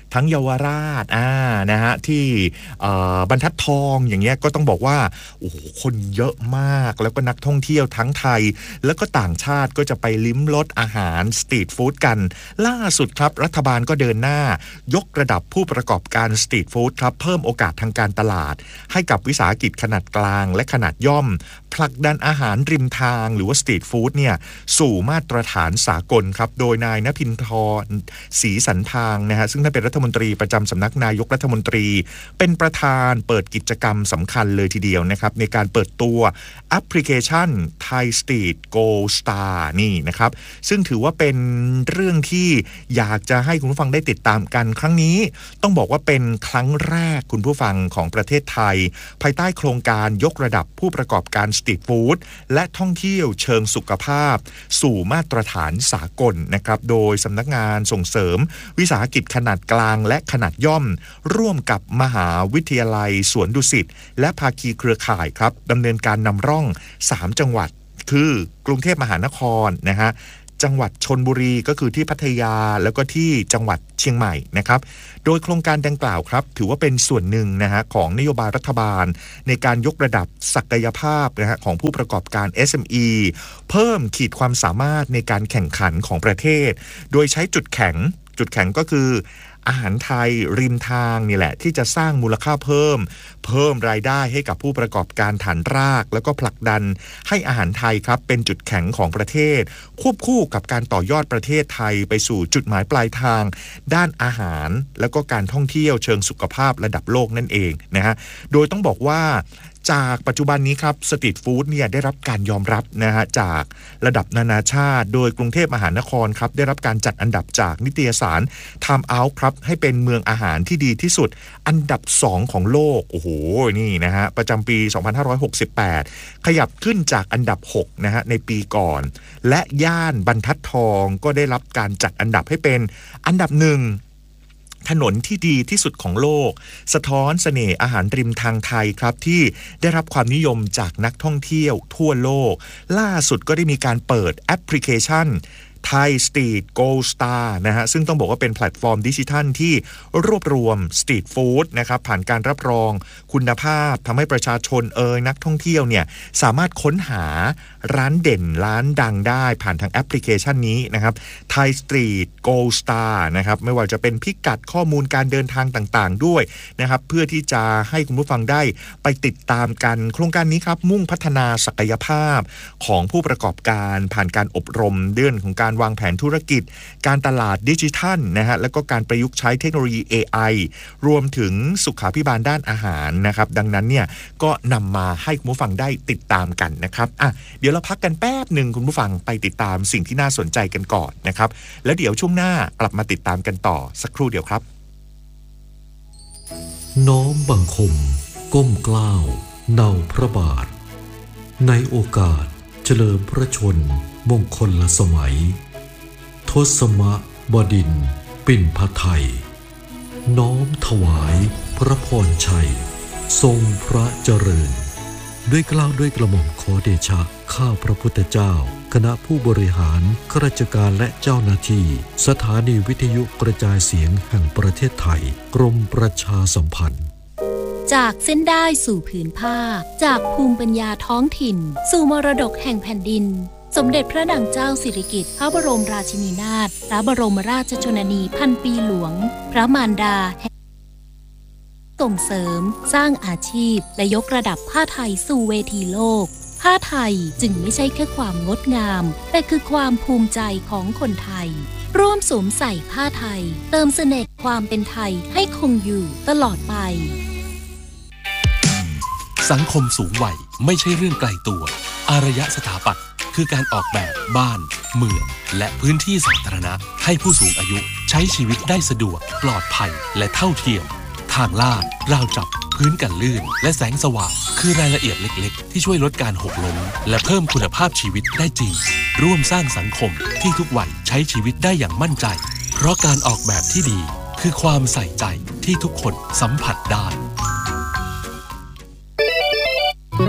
ทั้งเยาวราชอ่านะฮะที่บรรทัดทองอย่างเงี้ยก็ต้องบอกว่าโอ้โหคนเยอะมากแล้วก็นักท่องเที่ยวทั้งไทยแล้วก็ต่างชาติก็จะไปลิ้มรสอาหารสตรีทฟู้ดกันล่าสุดครับรัฐบาลก็เดินหน้ายกระดับผู้ประกอบการสตรีทฟู้ดครับเพิ่มโอกาสทางการตลาดให้กับวิสาหกิจขนาดกลางและขนาดย่อมผลักดันอาหารริมทางหรือว่าสตรีทฟู้ดเนี่ยสู่มาตรฐานสากลครับโดยนายณภินทรศรีสันพางนะฮะซึ่งท่านเป็นรัฐมนตรีประจำสำนักนายกรัฐมนตรีเป็นประธานเปิดกิจกรรมสำคัญเลยทีเดียวนะครับในการเปิดตัวแอปพลิเคชัน Thai Street Go Star นี่นะครับซึ่งถือว่าเป็นเรื่องที่อยากจะให้คุณผู้ฟังได้ติดตามกันครั้งนี้ต้องบอกว่าเป็นครั้งแรกคุณผู้ฟังของประเทศไทยภายใต้โครงการยกระดับผู้ประกอบการสตรีทฟู้ดและท่องเที่ยวเชิงสุขภาพสู่มาตรฐานสากลนะครับโดยสำนักงานส่งเสริมวิสาหกิจขนาดกลางและขนาดย่อมร่วมกับมหาวิทยาลัยสวนดุสิตและภาคีเครือข่ายครับดำเนินการนำร่องสามจังหวัดคือกรุงเทพมหานครนะฮะจังหวัดชลบุรีก็คือที่พัทยาแล้วก็ที่จังหวัดเชียงใหม่นะครับโดยโครงการดังกล่าวครับถือว่าเป็นส่วนหนึ่งนะฮะของนโยบายรัฐบาลในการยกระดับศักยภาพนะฮะของผู้ประกอบการ เอส เอ็ม อี เพิ่มขีดความสามารถในการแข่งขันของประเทศโดยใช้จุดแข็งจุดแข็งก็คืออาหารไทยริมทางนี่แหละที่จะสร้างมูลค่าเพิ่มเพิ่มรายได้ให้กับผู้ประกอบการฐานรากแล้วก็ผลักดันให้อาหารไทยครับเป็นจุดแข็งของประเทศควบคู่กับการต่อยอดประเทศไทยไปสู่จุดหมายปลายทางด้านอาหารแล้วก็การท่องเที่ยวเชิงสุขภาพระดับโลกนั่นเองนะฮะโดยต้องบอกว่าจากปัจจุบันนี้ครับสตรีทฟู้ดเนี่ยได้รับการยอมรับนะฮะจากระดับนานาชาติโดยกรุงเทพมหานครครับได้รับการจัดอันดับจากนิตยสาร Time Out ครับให้เป็นเมืองอาหารที่ดีที่สุดอันดับสองของโลกโอ้โหนี่นะฮะประจำปีสองพันห้าร้อยหกสิบแปดขยับขึ้นจากอันดับหกนะฮะในปีก่อนและย่านบรรทัดทองก็ได้รับการจัดอันดับให้เป็นอันดับหนึ่งถนนที่ดีที่สุดของโลกสะท้อนเสน่ห์อาหารริมทางไทยครับที่ได้รับความนิยมจากนักท่องเที่ยวทั่วโลกล่าสุดก็ได้มีการเปิดแอปพลิเคชันThai Street Go Star นะฮะซึ่งต้องบอกว่าเป็นแพลตฟอร์มดิจิทัลที่รวบรวมสตรีทฟู้ดนะครับผ่านการรับรองคุณภาพทำให้ประชาชนเอ่ยนักท่องเที่ยวเนี่ยสามารถค้นหาร้านเด่นร้านดังได้ผ่านทางแอปพลิเคชันนี้นะครับ Thai Street Go Star นะครับไม่ว่าจะเป็นพิกัดข้อมูลการเดินทางต่างๆด้วยนะครับเพื่อที่จะให้คุณผู้ฟังได้ไปติดตามกันโครงการนี้ครับมุ่งพัฒนาศักยภาพของผู้ประกอบการผ่านการอบรมเรื่องของการวางแผนธุรกิจการตลาดดิจิทัลนะฮะแล้วก็การประยุกต์ใช้เทคโนโลยี เอ ไอ รวมถึงสุขาภิบาลด้านอาหารนะครับดังนั้นเนี่ยก็นำมาให้คุณผู้ฟังได้ติดตามกันนะครับอ่ะเดี๋ยวเราพักกันแป๊บหนึ่งคุณผู้ฟังไปติดตามสิ่งที่น่าสนใจกันก่อนนะครับแล้วเดี๋ยวช่วงหน้ากลับมาติดตามกันต่อสักครู่เดียวครับน้อมบังคมก้มเกล้าเนาพระบาทในโอกาสเฉลิมพระชนมงคลละสมัยทศมบดินทร์ปิ่นพไทยน้อมถวายพระพรชัยทรงพระเจริญด้วยเกล้าด้วยกระหม่อมขอเดชะข้าพระพุทธเจ้าคณะผู้บริหารข้าราชการและเจ้าหน้าที่สถานีวิทยุกระจายเสียงแห่งประเทศไทยกรมประชาสัมพันธ์จากเส้นได้สู่ผืนผ้าจากภูมิปัญญาท้องถิ่นสู่มรดกแห่งแผ่นดินสมเด็จพระนางเจ้าสิริกิติ์พระบรมราชินีนาถพระบรมราชชนนีพันปีหลวงพระมารดาส่งเสริมสร้างอาชีพและยกระดับผ้าไทยสู่เวทีโลกผ้าไทยจึงไม่ใช่แค่ความงดงามแต่คือความภูมิใจของคนไทยร่วมสวมใส่ผ้าไทยเติมเสน่ห์ความเป็นไทยให้คงอยู่ตลอดไปสังคมสูงวัยไม่ใช่เรื่องไกลตัวอารยสถาปัตย์คือการออกแบบบ้านเมืองและพื้นที่สาธารณะให้ผู้สูงอายุใช้ชีวิตได้สะดวกปลอดภัยและเท่าเทียมทางลาดราวจับพื้นกันลื่นและแสงสว่างคือรายละเอียดเล็กๆที่ช่วยลดการหกล้มและเพิ่มคุณภาพชีวิตได้จริงร่วมสร้างสังคมที่ทุกวัยใช้ชีวิตได้อย่างมั่นใจเพราะการออกแบบที่ดีคือความใส่ใจที่ทุกคนสัมผัสได้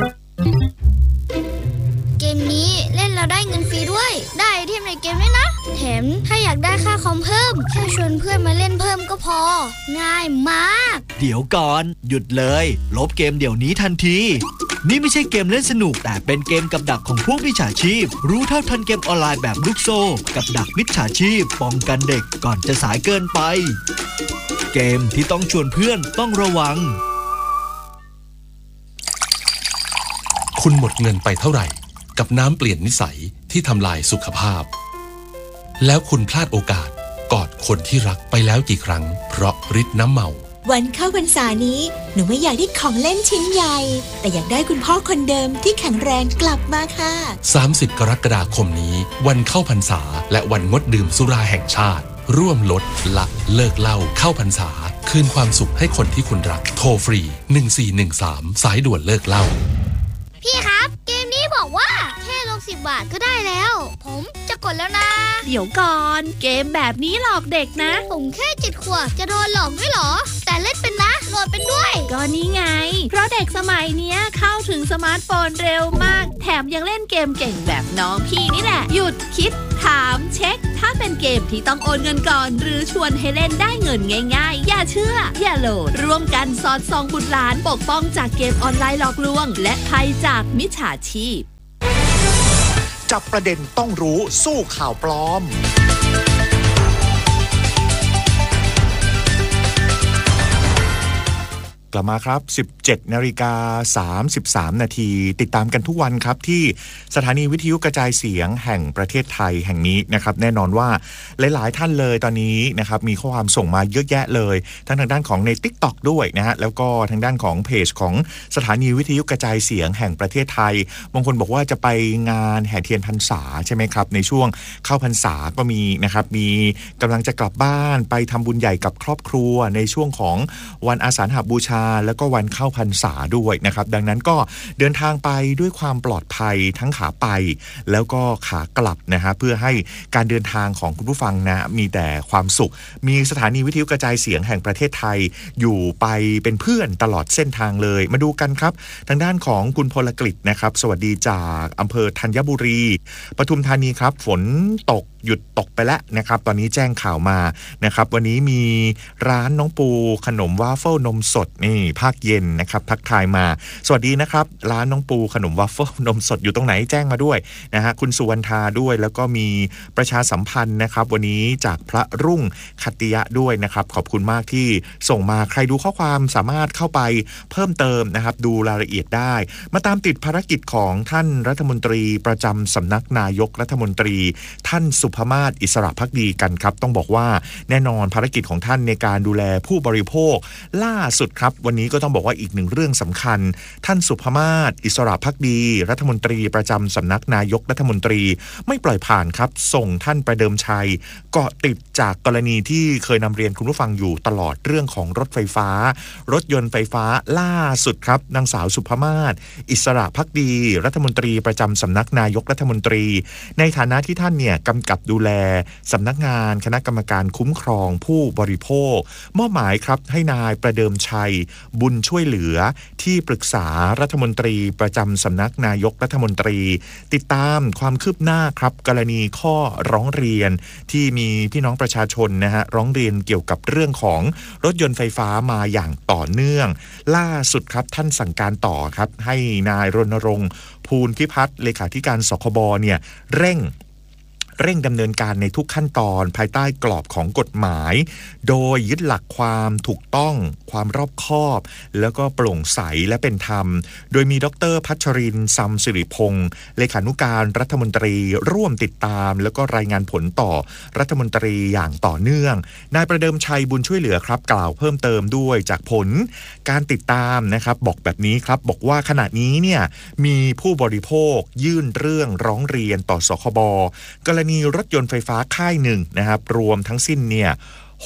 เกมนี้เล่นแล้วได้เงินฟรีด้วยได้ไอเทมในเกมด้วยนะแถแถมถ้าอยากได้ค่าคอมเพิ่มแค่ชวนเพื่อนมาเล่นเพิ่มก็พอง่ายมากเดี๋ยวก่อนหยุดเลยลบเกมเดี๋ยวนี้ทันทีนี่ไม่ใช่เกมเล่นสนุกแต่เป็นเกมกับดักของพวกมิจฉาชีพรู้เท่าทันเกมออนไลน์แบบลูกโซ่กับดักมิจฉาชีพป้องกันเด็กก่อนจะสายเกินไปเกมที่ต้องชวนเพื่อนต้องระวังคุณหมดเงินไปเท่าไหร่กับน้ำเปลี่ยนนิสัยที่ทำลายสุขภาพแล้วคุณพลาดโอกาสกอดคนที่รักไปแล้วกี่ครั้งเพราะฤทธิ์น้ำเมาวันเข้าพรรษานี้หนูไม่อยากได้ของเล่นชิ้นใหญ่แต่อยากได้คุณพ่อคนเดิมที่แข็งแรงกลับมาค่ะสามสิบกรกฎาคมนี้วันเข้าพรรษาและวันงดดื่มสุราแห่งชาติร่วมลดละเลิกเหล้าเข้าพรรษาคืนความสุขให้คนที่คุณรักโทรฟรีหนึ่งสี่หนึ่งสามสายด่วนเลิกเหล้าพี่ครับเกมนี้บอกว่าแค่ลงสิบบาทก็ได้แล้วผมจะกดแล้วนะเดี๋ยวก่อนเกมแบบนี้หลอกเด็กนะผมแค่เจ็ดขวบจะโดนหลอกด้วยเหรอแต่เล่นเป็นนะโหลดเป็นด้วยก็นี่ไงเพราะเด็กสมัยเนี้ยเข้าถึงสมาร์ทโฟนเร็วมากแถมยังเล่นเกมเก่งแบบน้องพี่นี่แหละหยุดคิดถามเช็คถ้าเป็นเกมที่ต้องโอนเงินก่อนหรือชวนให้เล่นได้เงินง่ายๆอย่าเชื่ออย่าโหลดร่วมกันสอดส่องบุตรหลานปกป้องจากเกมออนไลน์หลอกลวงและภัยจากมิจฉาชีพจับประเด็นต้องรู้สู้ข่าวปลอมกลับมาครับ สิบเจ็ดนาฬิกาสามสิบสาม นาทีติดตามกันทุกวันครับที่สถานีวิทยุกระจายเสียงแห่งประเทศไทยแห่งนี้นะครับแน่นอนว่าหลายๆท่านเลยตอนนี้นะครับมีข้อความส่งมาเยอะแยะเลยทั้งทางด้านของใน TikTok ด้วยนะฮะแล้วก็ทางด้านของเพจของสถานีวิทยุกระจายเสียงแห่งประเทศไทยบางคนบอกว่าจะไปงานแห่เทียนพรรษาใช่ไหมครับในช่วงเข้าพรรษาก็มีนะครับมีกำลังจะกลับบ้านไปทำบุญใหญ่กับครอบครัวในช่วงของวันอาสาฬหบูชาแล้วก็วันเข้าพรรษาด้วยนะครับดังนั้นก็เดินทางไปด้วยความปลอดภัยทั้งขาไปแล้วก็ขากลับนะฮะเพื่อให้การเดินทางของคุณผู้ฟังนะมีแต่ความสุขมีสถานีวิทยุกระจายเสียงแห่งประเทศไทยอยู่ไปเป็นเพื่อนตลอดเส้นทางเลยมาดูกันครับทางด้านของคุณพลกฤษนะครับสวัสดีจากอำเภอธัญบุรีปทุมธานีครับฝนตกหยุดตกไปแล้วนะครับตอนนี้แจ้งข่าวมานะครับวันนี้มีร้านน้องปูขนมวาฟเฟิลนมสดนี่ภาคเย็นนะครับทักทายมาสวัสดีนะครับร้านน้องปูขนมวาฟเฟิลนมสดอยู่ตรงไหนแจ้งมาด้วยนะฮะคุณสุวรรณธาด้วยแล้วก็มีประชาสัมพันธ์นะครับวันนี้จากพระรุ่งคัตติยะด้วยนะครับขอบคุณมากที่ส่งมาใครดูข้อความสามารถเข้าไปเพิ่มเติมนะครับดูรายละเอียดได้มาตามติดภารกิจของท่านรัฐมนตรีประจำสำนักนายกรัฐมนตรีท่านสุภมาศอิสระภักดีกันครับต้องบอกว่าแน่นอนภารกิจของท่านในการดูแลผู้บริโภคล่าสุดครับวันนี้ก็ต้องบอกว่าอีกหนึ่งเรื่องสำคัญท่านสุภมาศอิสระภักดีรัฐมนตรีประจำสำนักนายกรัฐมนตรีไม่ปล่อยผ่านครับส่งท่านประเดิมชัยเกาะติดจากกรณีที่เคยนำเรียนคุณผู้ฟังอยู่ตลอดเรื่องของรถไฟฟ้ารถยนต์ไฟฟ้าล่าสุดครับนางสาวสุภมาศอิสระภักดีรัฐมนตรีประจำสำนักนายกรัฐมนตรีในฐานะที่ท่านเนี่ยกำกับดูแลสำนักงานคณะกรรมการคุ้มครองผู้บริโภคมอบหมายครับให้นายประเดิมชัยบุญช่วยเหลือที่ปรึกษารัฐมนตรีประจำสำนักนายกรัฐมนตรีติดตามความคืบหน้าครับกรณีข้อร้องเรียนที่มีพี่น้องประชาชนนะฮะร้องเรียนเกี่ยวกับเรื่องของรถยนต์ไฟฟ้ามาอย่างต่อเนื่องล่าสุดครับท่านสั่งการต่อครับให้นายรณรงค์ภูลพิพัฒน์เลขาธิการสคบเนี่ยเร่งเร่งดำเนินการในทุกขั้นตอนภายใต้กรอบของกฎหมายโดยยึดหลักความถูกต้องความรอบคอบแล้วก็โปร่งใสและเป็นธรรมโดยมีดร.พัชรินทร์ซัมสิริพงศ์เลขานุการรัฐมนตรีร่วมติดตามแล้วก็รายงานผลต่อรัฐมนตรีอย่างต่อเนื่องนายประเดิมชัยบุญช่วยเหลือครับกล่าวเพิ่มเติมด้วยจากผลการติดตามนะครับบอกแบบนี้ครับบอกว่าขณะนี้เนี่ยมีผู้บริโภคยื่นเรื่องร้องเรียนต่อสคบกรณีรถยนต์ไฟฟ้าค่ายหนึ่งนะครับรวมทั้งสิ้นเนี่ยหก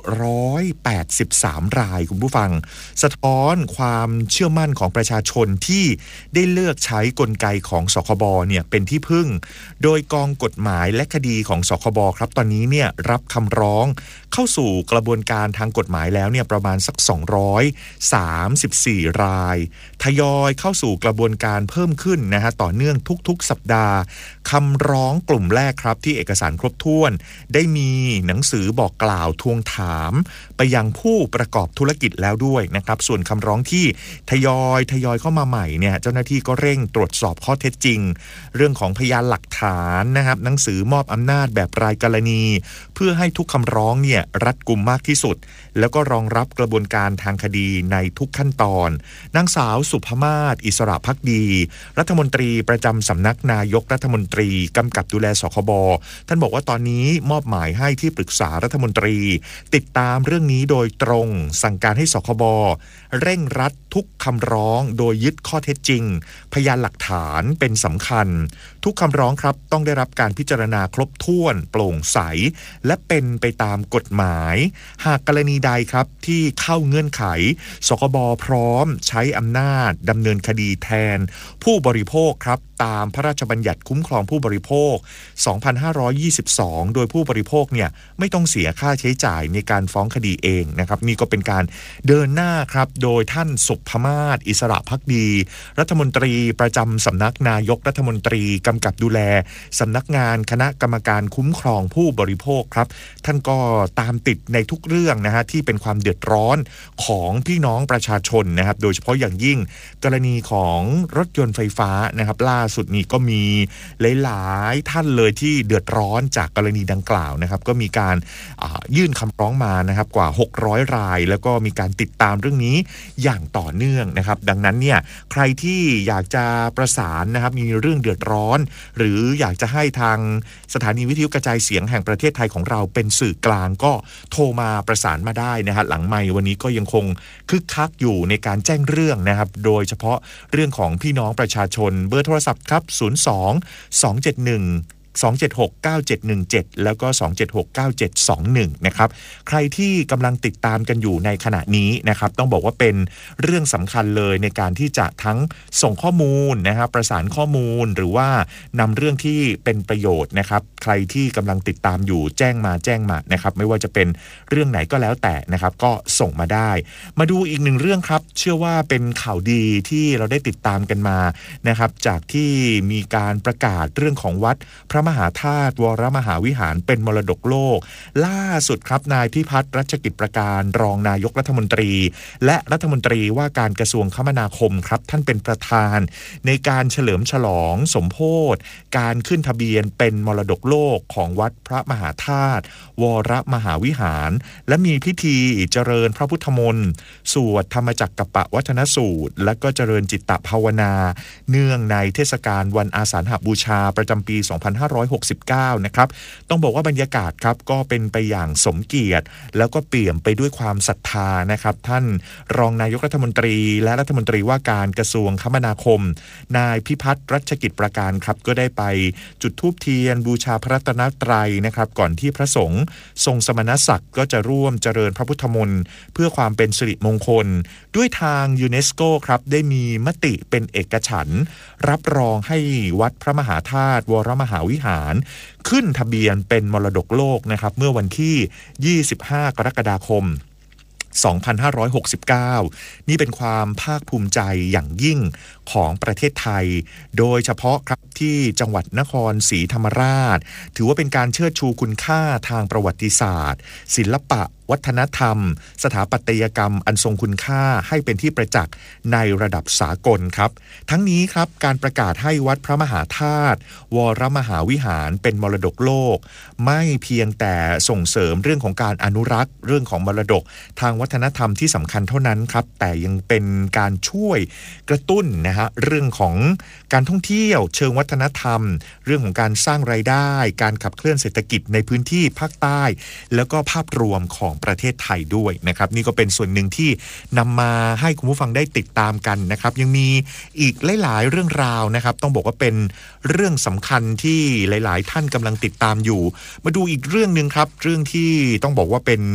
ร้อยแปดสิบสามรายคุณผู้ฟังสะท้อนความเชื่อมั่นของประชาชนที่ได้เลือกใช้กลไกของสคบเนี่ยเป็นที่พึ่งโดยกองกฎหมายและคดีของสคบครับตอนนี้เนี่ยรับคำร้องเข้าสู่กระบวนการทางกฎหมายแล้วเนี่ยประมาณสักสองร้อยสามสิบสี่รายทยอยเข้าสู่กระบวนการเพิ่มขึ้นนะฮะต่อเนื่องทุกๆสัปดาห์คำร้องกลุ่มแรกครับที่เอกสารครบถ้วนได้มีหนังสือบอกกล่าวทวงถามไปยังผู้ประกอบธุรกิจแล้วด้วยนะครับส่วนคำร้องที่ทยอยทยอยเข้ามาใหม่เนี่ยเจ้าหน้าที่ก็เร่งตรวจสอบข้อเท็จจริงเรื่องของพยานหลักฐานนะครับหนังสือมอบอำนาจแบบรายกรณีเพื่อให้ทุกคำร้องเนี่ยรัดกุมมากที่สุดแล้วก็รองรับกระบวนการทางคดีในทุกขั้นตอนนางสาวสุภมาศอิสระภักดีรัฐมนตรีประจำสำนักนายกรัฐมนตรีกำกับดูแลสคบท่านบอกว่าตอนนี้มอบหมายให้ที่ปรึกษารัฐมนตรีติดตามเรื่องนี้โดยตรงสั่งการให้สคบเร่งรัดทุกคำร้องโดยยึดข้อเท็จจริงพยานหลักฐานเป็นสำคัญทุกคำร้องครับต้องได้รับการพิจารณาครบถ้วนโปร่งใสและเป็นไปตามกฎหมายหากกรณีใดครับที่เข้าเงื่อนไขสคบพร้อมใช้อำนาจดำเนินคดีแทนผู้บริโภคครับตามพระราชบัญญัติคุ้มครองผู้บริโภคสองพันห้าร้อยยี่สิบสองโดยผู้บริโภคเนี่ยไม่ต้องเสียค่าใช้จ่ายในการฟ้องคดีเองนะครับนี่ก็เป็นการเดินหน้าครับโดยท่านสุภมาศอิสระภักดีรัฐมนตรีประจำสำนักนายกรัฐมนตรีกำกับดูแลสำนักงานคณะกรรมการคุ้มครองผู้บริโภคครับท่านก็ตามติดในทุกเรื่องนะฮะที่เป็นความเดือดร้อนของพี่น้องประชาชนนะครับโดยเฉพาะอย่างยิ่งกรณีของรถยนต์ไฟฟ้านะครับล่าสุดนี้ก็มีหลายๆท่านเลยที่เดือดร้อนจากกรณีดังกล่าวนะครับก็มีการยื่นคำร้องมานะครับกว่าหกร้อยรายแล้วก็มีการติดตามเรื่องนี้อย่างต่อเนื่องนะครับดังนั้นเนี่ยใครที่อยากจะประสานนะครับมีเรื่องเดือดร้อนหรืออยากจะให้ทางสถานีวิทยุกระจายเสียงแห่งประเทศไทยของเราเป็นสื่อกลางก็โทรมาประสานมาได้นะฮะหลังไมค์วันนี้ก็ยังคงคึกคักอยู่ในการแจ้งเรื่องนะครับโดยเฉพาะเรื่องของพี่น้องประชาชนเบอร์โทรศัพท์ครับศูนย์ สอง สอง เจ็ด หนึ่ง สอง เจ็ด หก เก้า เจ็ด หนึ่ง เจ็ดแล้วก็สอง เจ็ด หก เก้า เจ็ด สอง หนึ่งนะครับใครที่กำลังติดตามกันอยู่ในขณะนี้นะครับต้องบอกว่าเป็นเรื่องสำคัญเลยในการที่จะทั้งส่งข้อมูลนะครับประสานข้อมูลหรือว่านำเรื่องที่เป็นประโยชน์นะครับใครที่กำลังติดตามอยู่แจ้งมาแจ้งมานะครับไม่ว่าจะเป็นเรื่องไหนก็แล้วแต่นะครับก็ส่งมาได้มาดูอีกหนึ่งเรื่องครับเชื่อว่าเป็นข่าวดีที่เราได้ติดตามกันมานะครับจากที่มีการประกาศเรื่องของวัดพระมหาธาตุวรมหาวิหารเป็นมรดกโลกล่าสุดครับนายพิพัฒน์รัชกิจประการรองนายกรัฐมนตรีและรัฐมนตรีว่าการกระทรวงคมนาคมครับท่านเป็นประธานในการเฉลิมฉลองสมโภชการขึ้นทะเบียนเป็นมรดกโลกของวัดพระมหาธาตุวรมหาวิหารและมีพิธีเจริญพระพุทธมนต์สวดธรรมจักกัปปวัฒนสูตรและก็เจริญจิตตภาวนาเนื่องในเทศกาลวันอาสาฬหบูชาประจำปีสองพันห้าร้อยหกสิบเก้านะครับต้องบอกว่าบรรยากาศครับก็เป็นไปอย่างสมเกียรติแล้วก็เปี่ยมไปด้วยความศรัทธานะครับท่านรองนายกรัฐมนตรีและรัฐมนตรีว่าการกระทรวงคมนาคมนายพิพัฒน์รัชกิจประการครับก็ได้ไปจุดธูปเทียนบูชาพระรัตนตรัยนะครับก่อนที่พระสงฆ์ทรงสมณศักดิ์ก็จะร่วมเจริญพระพุทธมนต์เพื่อความเป็นสิริมงคลด้วยทางยูเนสโกครับได้มีมติเป็นเอกฉันท์รับรองให้วัดพระมหาธาตุวรมหาวิหารขึ้นทะเบียนเป็นมรดกโลกนะครับเมื่อวันที่ยี่สิบห้ากรกฎาคมสองพันห้าร้อยหกสิบเก้านี่เป็นความภาคภูมิใจอย่างยิ่งของประเทศไทยโดยเฉพาะครับที่จังหวัดนครศรีธรรมราชถือว่าเป็นการเชิดชูคุณค่าทางประวัติศาสตร์ศิลปะวัฒนธรรมสถาปัตยกรรมอันทรงคุณค่าให้เป็นที่ประจักษ์ในระดับสากลครับทั้งนี้ครับการประกาศให้วัดพระมหาธาตุวรมหาวิหารเป็นมรดกโลกไม่เพียงแต่ส่งเสริมเรื่องของการอนุรักษ์เรื่องของมรดกทางวัฒนธรรมที่สำคัญเท่านั้นครับแต่ยังเป็นการช่วยกระตุ้นนะฮะเรื่องของการท่องเที่ยวเชิงวัฒนธรรมเรื่องของการสร้างรายได้การขับเคลื่อนเศรษฐกิจในพื้นที่ภาคใต้แล้วก็ภาพรวมของประเทศไทยด้วยนะครับนี่ก็เป็นส่วนหนึ่งที่นำมาให้คุณผู้ฟังได้ติดตามกันนะครับยังมีอีกหลายๆเรื่องราวนะครับต้องบอกว่าเป็นเรื่องสำคัญที่หลายๆท่านกำลังติดตามอยู่มาดูอีกเรื่องนึงครับเรื่องที่ต้องบอกว่าเป็น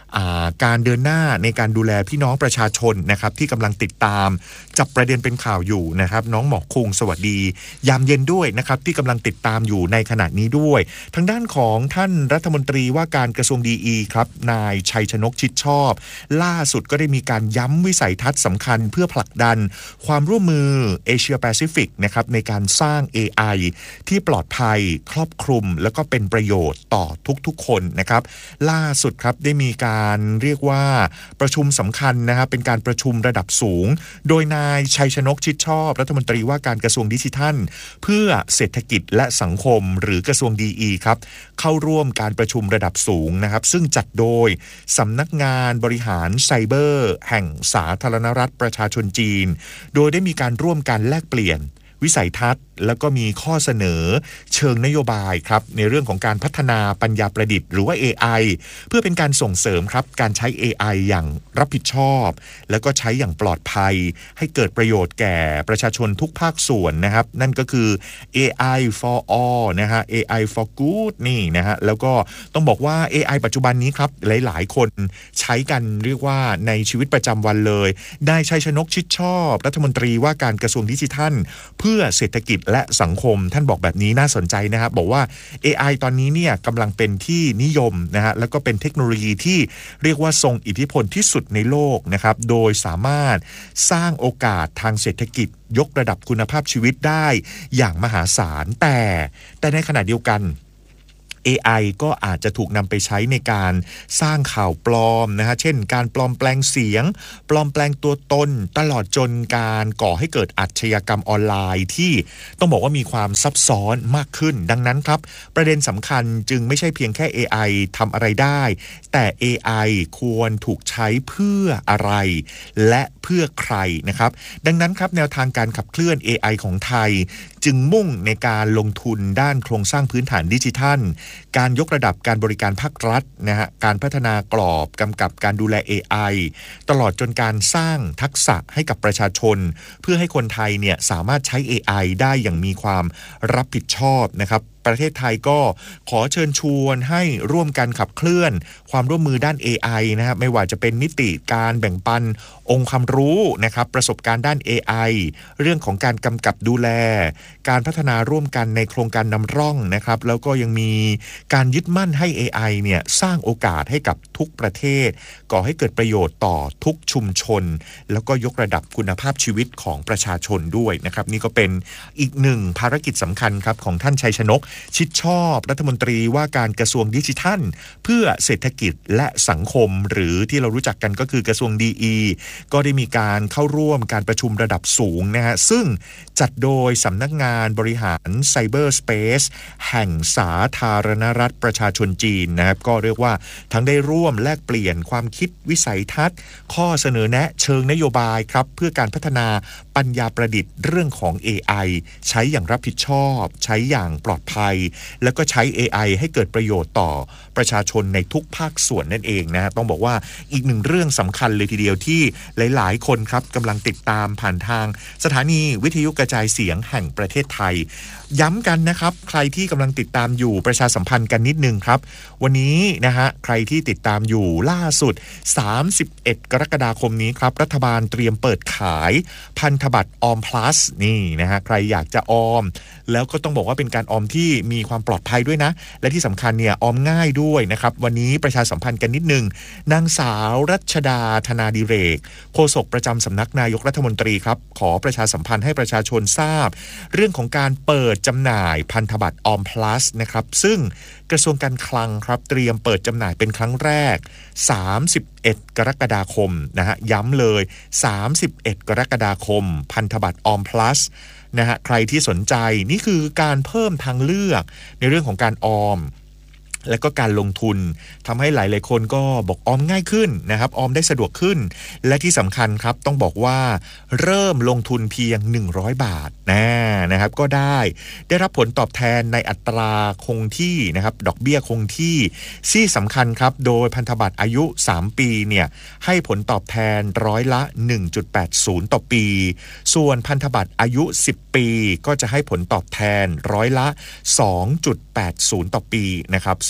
การเดินหน้าในการดูแลพี่น้องประชาชนนะครับที่กำลังติดตามจับประเด็นเป็นข่าวอยู่นะครับน้องหมอกคุงสวัสดียามเย็นด้วยนะครับที่กำลังติดตามอยู่ในขณะนี้ด้วยทางด้านของท่านรัฐมนตรีว่าการกระทรวงดีอีครับนายชัยชนกชิดชอบล่าสุดก็ได้มีการย้ำวิสัยทัศน์สำคัญเพื่อผลักดันความร่วมมือเอเชียแปซิฟิกนะครับในการสร้าง เอ ไอ ที่ปลอดภัยครอบคลุมแล้วก็เป็นประโยชน์ต่อทุกๆคนนะครับล่าสุดครับได้มีการเรียกว่าประชุมสำคัญนะครับเป็นการประชุมระดับสูงโดยนายชัยชนกชิดชอบรัฐมนตรีว่าการกระทรวงดิจิทัลเพื่อเศรษฐกิจและสังคมหรือกระทรวงดีอีครับเข้าร่วมการประชุมระดับสูงนะครับซึ่งจัดโดยสำนักงานบริหารไซเบอร์แห่งสาธารณรัฐประชาชนจีนโดยได้มีการร่วมกันแลกเปลี่ยนวิสัยทัศน์แล้วก็มีข้อเสนอเชิงนโยบายครับในเรื่องของการพัฒนาปัญญาประดิษฐ์หรือว่า เอ ไอ เพื่อเป็นการส่งเสริมครับการใช้ เอ ไอ อย่างรับผิดชอบแล้วก็ใช้อย่างปลอดภัยให้เกิดประโยชน์แก่ประชาชนทุกภาคส่วนนะครับนั่นก็คือ เอ ไอ for all นะฮะ เอ ไอ for good นี่นะฮะแล้วก็ต้องบอกว่า เอ ไอ ปัจจุบันนี้ครับหลายๆคนใช้กันเรียกว่าในชีวิตประจำวันเลยได้ชัยชนกชิดชอบรัฐมนตรีว่าการกระทรวงดิจิทัลเพื่อเศรษฐกิจและสังคมท่านบอกแบบนี้น่าสนใจนะครับบอกว่า เอ ไอ ตอนนี้เนี่ยกำลังเป็นที่นิยมนะฮะแล้วก็เป็นเทคโนโลยีที่เรียกว่าทรงอิทธิพลที่สุดในโลกนะครับโดยสามารถสร้างโอกาสทางเศรษฐกิจยกระดับคุณภาพชีวิตได้อย่างมหาศาลแต่แต่ในขณะเดียวกันเอ ไอ ก็อาจจะถูกนำไปใช้ในการสร้างข่าวปลอมนะฮะเช่นการปลอมแปลงเสียงปลอมแปลงตัวตนตลอดจนการก่อให้เกิดอาชญากรรมออนไลน์ที่ต้องบอกว่ามีความซับซ้อนมากขึ้นดังนั้นครับประเด็นสำคัญจึงไม่ใช่เพียงแค่ เอ ไอ ทำอะไรได้แต่ เอ ไอ ควรถูกใช้เพื่ออะไรและเพื่อใครนะครับดังนั้นครับแนวทางการขับเคลื่อน เอ ไอ ของไทยจึงมุ่งในการลงทุนด้านโครงสร้างพื้นฐานดิจิทัลการยกระดับการบริการภาครัฐนะฮะการพัฒนากรอบกำกับการดูแล เอ ไอ ตลอดจนการสร้างทักษะให้กับประชาชนเพื่อให้คนไทยเนี่ยสามารถใช้ เอ ไอ ได้อย่างมีความรับผิดชอบนะครับประเทศไทยก็ขอเชิญชวนให้ร่วมกันขับเคลื่อนความร่วมมือด้าน เอ ไอ นะครับไม่ว่าจะเป็นมิติการแบ่งปันองค์ความรู้นะครับประสบการณ์ด้าน เอ ไอ เรื่องของการกำกับดูแลการพัฒนาร่วมกันในโครงการนำร่องนะครับแล้วก็ยังมีการยึดมั่นให้ เอ ไอ เนี่ยสร้างโอกาสให้กับทุกประเทศก่อให้เกิดประโยชน์ต่อทุกชุมชนแล้วก็ยกระดับคุณภาพชีวิตของประชาชนด้วยนะครับนี่ก็เป็นอีกหนึ่งภารกิจสำคัญครับของท่านชัยชนกชิดชอบรัฐมนตรีว่าการกระทรวงดิจิทัลเพื่อเศรษฐกิจและสังคมหรือที่เรารู้จักกันก็คือกระทรวง ดี อี ก็ได้มีการเข้าร่วมการประชุมระดับสูงนะฮะซึ่งจัดโดยสำนักงานบริหารไซเบอร์สเปซแห่งสาธารณรัฐประชาชนจีนนะครับก็เรียกว่าทั้งได้ร่วมแลกเปลี่ยนความคิดวิสัยทัศน์ข้อเสนอแนะเชิงนโยบายครับเพื่อการพัฒนาปัญญาประดิษฐ์เรื่องของ เอ ไอ ใช้อย่างรับผิดชอบใช้อย่างปลอดภัยแล้วก็ใช้ เอ ไอ ให้เกิดประโยชน์ต่อประชาชนในทุกภาคส่วนนั่นเองนะต้องบอกว่าอีกหนึ่งเรื่องสำคัญเลยทีเดียวที่หลายๆคนครับกำลังติดตามผ่านทางสถานีวิทยุกระจายเสียงแห่งประเทศไทยย้ำกันนะครับใครที่กำลังติดตามอยู่ประชาสัมพันธ์กันนิดนึงครับวันนี้นะฮะใครที่ติดตามอยู่ล่าสุดสามสิบเอ็ดกรกฎาคมนี้ครับรัฐบาลเตรียมเปิดขายพันธบัตรออม plus นี่นะฮะใครอยากจะออมแล้วก็ต้องบอกว่าเป็นการออมที่มีความปลอดภัยด้วยนะและที่สำคัญเนี่ยออมง่ายด้วยนะครับวันนี้ประชาสัมพันธ์กันนิดนึงนางสาวรัชดาธนาดิเรกโฆษกประจำสำนักนายกรัฐมนตรีครับขอประชาสัมพันธ์ให้ประชาชนทราบเรื่องของการเปิดจำหน่ายพันธบัตรออม plus นะครับซึ่งกระทรวงการคลังครับเตรียมเปิดจำหน่ายเป็นครั้งแรกสามสิบเอ็ดกรกฎาคมนะฮะย้ำเลยสามสิบเอ็ดกรกฎาคมพันธบัตรออม plus นะฮะใครที่สนใจนี่คือการเพิ่มทางเลือกในเรื่องของการออมและก็การลงทุนทำให้หลายๆคนก็บอกออมง่ายขึ้นนะครับออมได้สะดวกขึ้นและที่สำคัญครับต้องบอกว่าเริ่มลงทุนเพียงหนึ่งร้อยบาทนะนะครับก็ได้ได้รับผลตอบแทนในอัตราคงที่นะครับดอกเบี้ยคงที่ที่สำคัญครับโดยพันธบัตรอายุสามปีเนี่ยให้ผลตอบแทนร้อยละ หนึ่งจุดแปดศูนย์ ต่อปีส่วนพันธบัตรอายุสิบปีก็จะให้ผลตอบแทนร้อยละ สองจุดแปดศูนย์ ต่อปีนะครับซึ่ง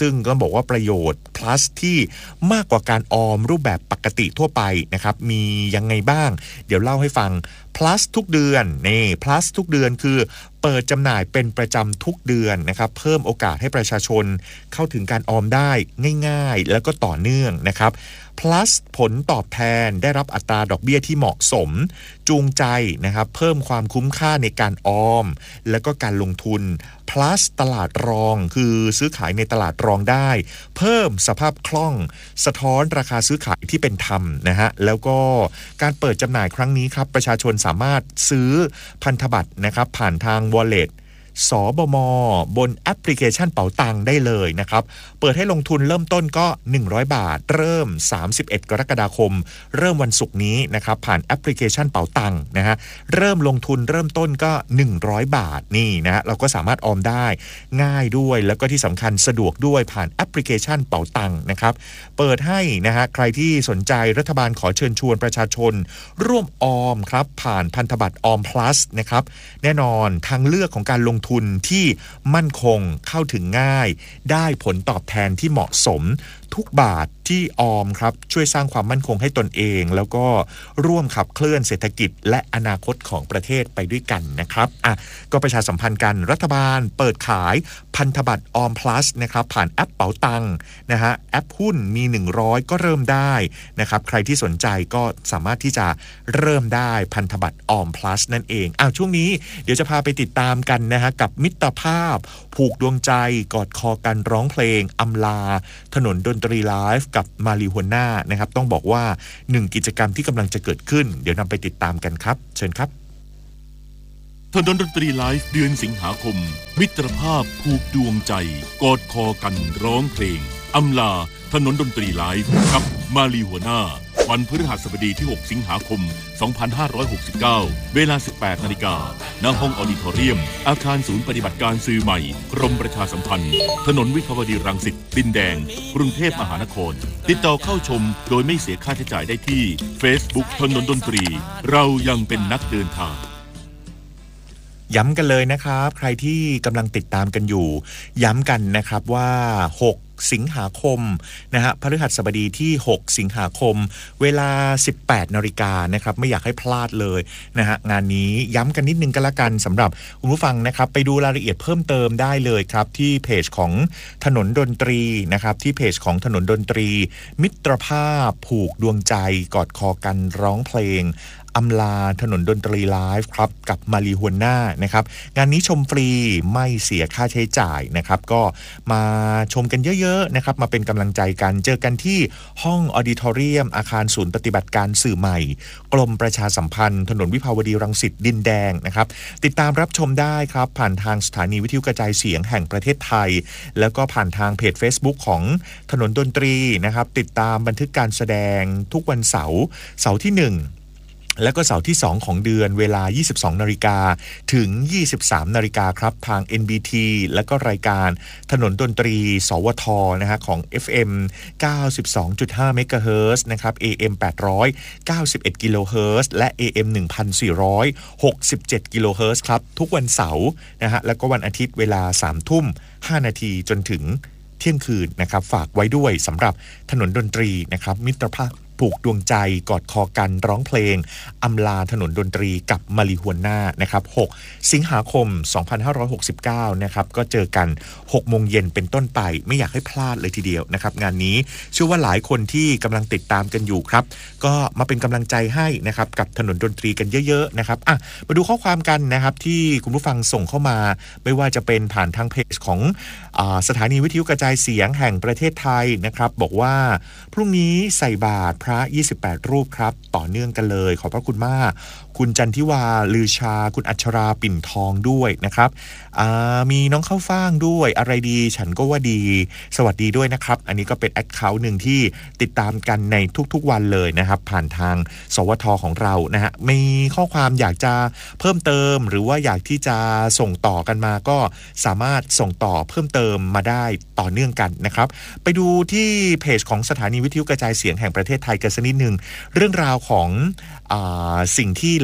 ซึ่งก็บอกว่าประโยชน์ plus ที่มากกว่าการออมรูปแบบปกติทั่วไปนะครับมียังไงบ้างเดี๋ยวเล่าให้ฟัง plus ทุกเดือนนี่ plus ทุกเดือนคือเปิดจำหน่ายเป็นประจำทุกเดือนนะครับเพิ่มโอกาสให้ประชาชนเข้าถึงการออมได้ง่ายๆแล้วก็ต่อเนื่องนะครับ plus ผลตอบแทนได้รับอัตราดอกเบี้ยที่เหมาะสมจูงใจนะครับเพิ่มความคุ้มค่าในการออมแล้วก็การลงทุน plus ตลาดรองคือซื้อขายในตลาดรองได้เพิ่มสภาพคล่องสะท้อนราคาซื้อขายที่เป็นธรรมนะฮะแล้วก็การเปิดจำหน่ายครั้งนี้ครับประชาชนสามารถซื้อพันธบัตรนะครับผ่านทาง walletสบม.บนแอปพลิเคชันเป๋าตังได้เลยนะครับเปิดให้ลงทุนเริ่มต้นก็หนึ่งร้อยบาทเริ่มสามสิบเอ็ดกรกฎาคมเริ่มวันศุกร์นี้นะครับผ่านแอปพลิเคชันเป๋าตังนะฮะเริ่มลงทุนเริ่มต้นก็หนึ่งร้อยบาทนี่นะฮะเราก็สามารถออมได้ง่ายด้วยแล้วก็ที่สำคัญสะดวกด้วยผ่านแอปพลิเคชันเป๋าตังนะครับเปิดให้นะฮะใครที่สนใจรัฐบาลขอเชิญชวนประชาชนร่วมออมครับผ่านพันธบัตรออม plus นะครับแน่นอนทางเลือกของการลงทุนที่มั่นคงเข้าถึงง่ายได้ผลตอบแทนที่เหมาะสมทุกบาทที่ออมครับช่วยสร้างความมั่นคงให้ตนเองแล้วก็ร่วมขับเคลื่อนเศรษฐกิจและอนาคตของประเทศไปด้วยกันนะครับอ่ะก็ประชาสัมพันธ์กันรัฐบาลเปิดขายพันธบัตรออม plus นะครับผ่านแอปเป๋าตังนะฮะแอปหุ้นมีหนึ่งร้อยก็เริ่มได้นะครับใครที่สนใจก็สามารถที่จะเริ่มได้พันธบัตรออม plus นั่นเองอ้าวช่วงนี้เดี๋ยวจะพาไปติดตามกันนะฮะกับมิตรภาพผูกดวงใจกอดคอกันร้องเพลงอำลาถนนดนตรีไลฟ์กับมาริโฮน่านะครับต้องบอกว่าหนึ่งกิจกรรมที่กำลังจะเกิดขึ้นเดี๋ยวนำไปติดตามกันครับเชิญครับถนนดนตรีไลฟ์เดือนสิงหาคมมิตรภาพผูกดวงใจกอดคอกันร้องเพลงอำลาถนนดนตรีไลฟ์กับมาริโฮน่าวันพฤหัสบดีที่หกสิงหาคมสองพันห้าร้อยหกสิบเก้าเวลา สิบแปดนาฬิกา ณ ห้องออดิทอเรียมอาคารศูนย์ปฏิบัติการสื่อใหม่กรมประชาสัมพันธ์ถนนวิภาวดีรังสิตดินแดงกรุงเทพมหานครติดต่อเข้าชมโดยไม่เสียค่าใช้จ่ายได้ที่ Facebook ถนนดนตรีเรายังเป็นนักเดินทางย้ำกันเลยนะครับใครที่กำลังติดตามกันอยู่ย้ำกันนะครับว่าหกสิงหาคมนะฮะพฤหัสบดีที่หกสิงหาคมเวลา สิบแปดนาฬิกานะครับไม่อยากให้พลาดเลยนะฮะงานนี้ย้ำกันนิดนึงกันละกันสำหรับคุณผู้ฟังนะครับไปดูรายละเอียดเพิ่มเติมได้เลยครับที่เพจของถนนดนตรีนะครับที่เพจของถนนดนตรีมิตรภาพผูกดวงใจกอดคอกันร้องเพลงอำลาถนนดนตรีไลฟ์ครับกับมาริโฮน่านะครับงานนี้ชมฟรีไม่เสียค่าใช้จ่ายนะครับก็มาชมกันเยอะๆนะครับมาเป็นกำลังใจกันเจอกันที่ห้องออดิทอเรียมอาคารศูนย์ปฏิบัติการสื่อใหม่กรมประชาสัมพันธ์ถนนวิภาวดีรังสิตดินแดงนะครับติดตามรับชมได้ครับผ่านทางสถานีวิทยุกระจายเสียงแห่งประเทศไทยแล้วก็ผ่านทางเพจ Facebook ของถนนดนตรีนะครับติดตามบันทึกการแสดงทุกวันเสาร์เสาร์ที่หนึ่งแล้วก็เสาร์ที่สองของเดือนเวลา ยี่สิบสองนาฬิกา ถึง ยี่สิบสามนาฬิกาครับทาง เอ็น บี ที แล้วก็รายการถนนดนตรีสวทนะฮะของ เอฟ เอ็ม เก้าสิบสองจุดห้า เมกะเฮิรตซ์นะครับ เอ เอ็ม แปดร้อยเก้าสิบเอ็ด กิโลเฮิรตซ์และ เอ เอ็ม หนึ่งพันสี่ร้อยหกสิบเจ็ด กิโลเฮิรตซ์ครับทุกวันเสาร์นะฮะแล้วก็วันอาทิตย์เวลา สามทุ่มห้านาทีจนถึงเที่ยงคืนนะครับฝากไว้ด้วยสำหรับถนนดนตรีนะครับมิตรภาพผูกดวงใจกอดคอกันร้องเพลงอำลาถนนดนตรีกับมาริโฮน่านะครับหกสิงหาคมสองพันห้าร้อยหกสิบเก้านะครับก็เจอกัน หกโมงเย็นเป็นต้นไปไม่อยากให้พลาดเลยทีเดียวนะครับงานนี้เชื่อว่าหลายคนที่กำลังติดตามกันอยู่ครับก็มาเป็นกำลังใจให้นะครับกับถนนดนตรีกันเยอะๆนะครับอ่ะมาดูข้อความกันนะครับที่คุณผู้ฟังส่งเข้ามาไม่ว่าจะเป็นผ่านทางเพจของอ่าสถานีวิทยุกระจายเสียงแห่งประเทศไทยนะครับบอกว่าพรุ่งนี้ใส่บาตรพระยี่สิบแปดรูปครับต่อเนื่องกันเลยขอบพระคุณมากคุณจันทิวาลือชาคุณอัชราปิ่นทองด้วยนะครับมีน้องข้าวฟ่างด้วยอะไรดีฉันก็ว่าดีสวัสดีด้วยนะครับอันนี้ก็เป็นแอคเคาท์หนึ่งที่ติดตามกันในทุกๆวันเลยนะครับผ่านทางสวทของเรานะฮะมีข้อความอยากจะเพิ่มเติมหรือว่าอยากที่จะส่งต่อกันมาก็สามารถส่งต่อเพิ่มเติมมาได้ต่อเนื่องกันนะครับไปดูที่เพจของสถานีวิทยุกระจายเสียงแห่งประเทศไทยกันสักนิดนึงเรื่องราวของอ่าสิ่งที่ห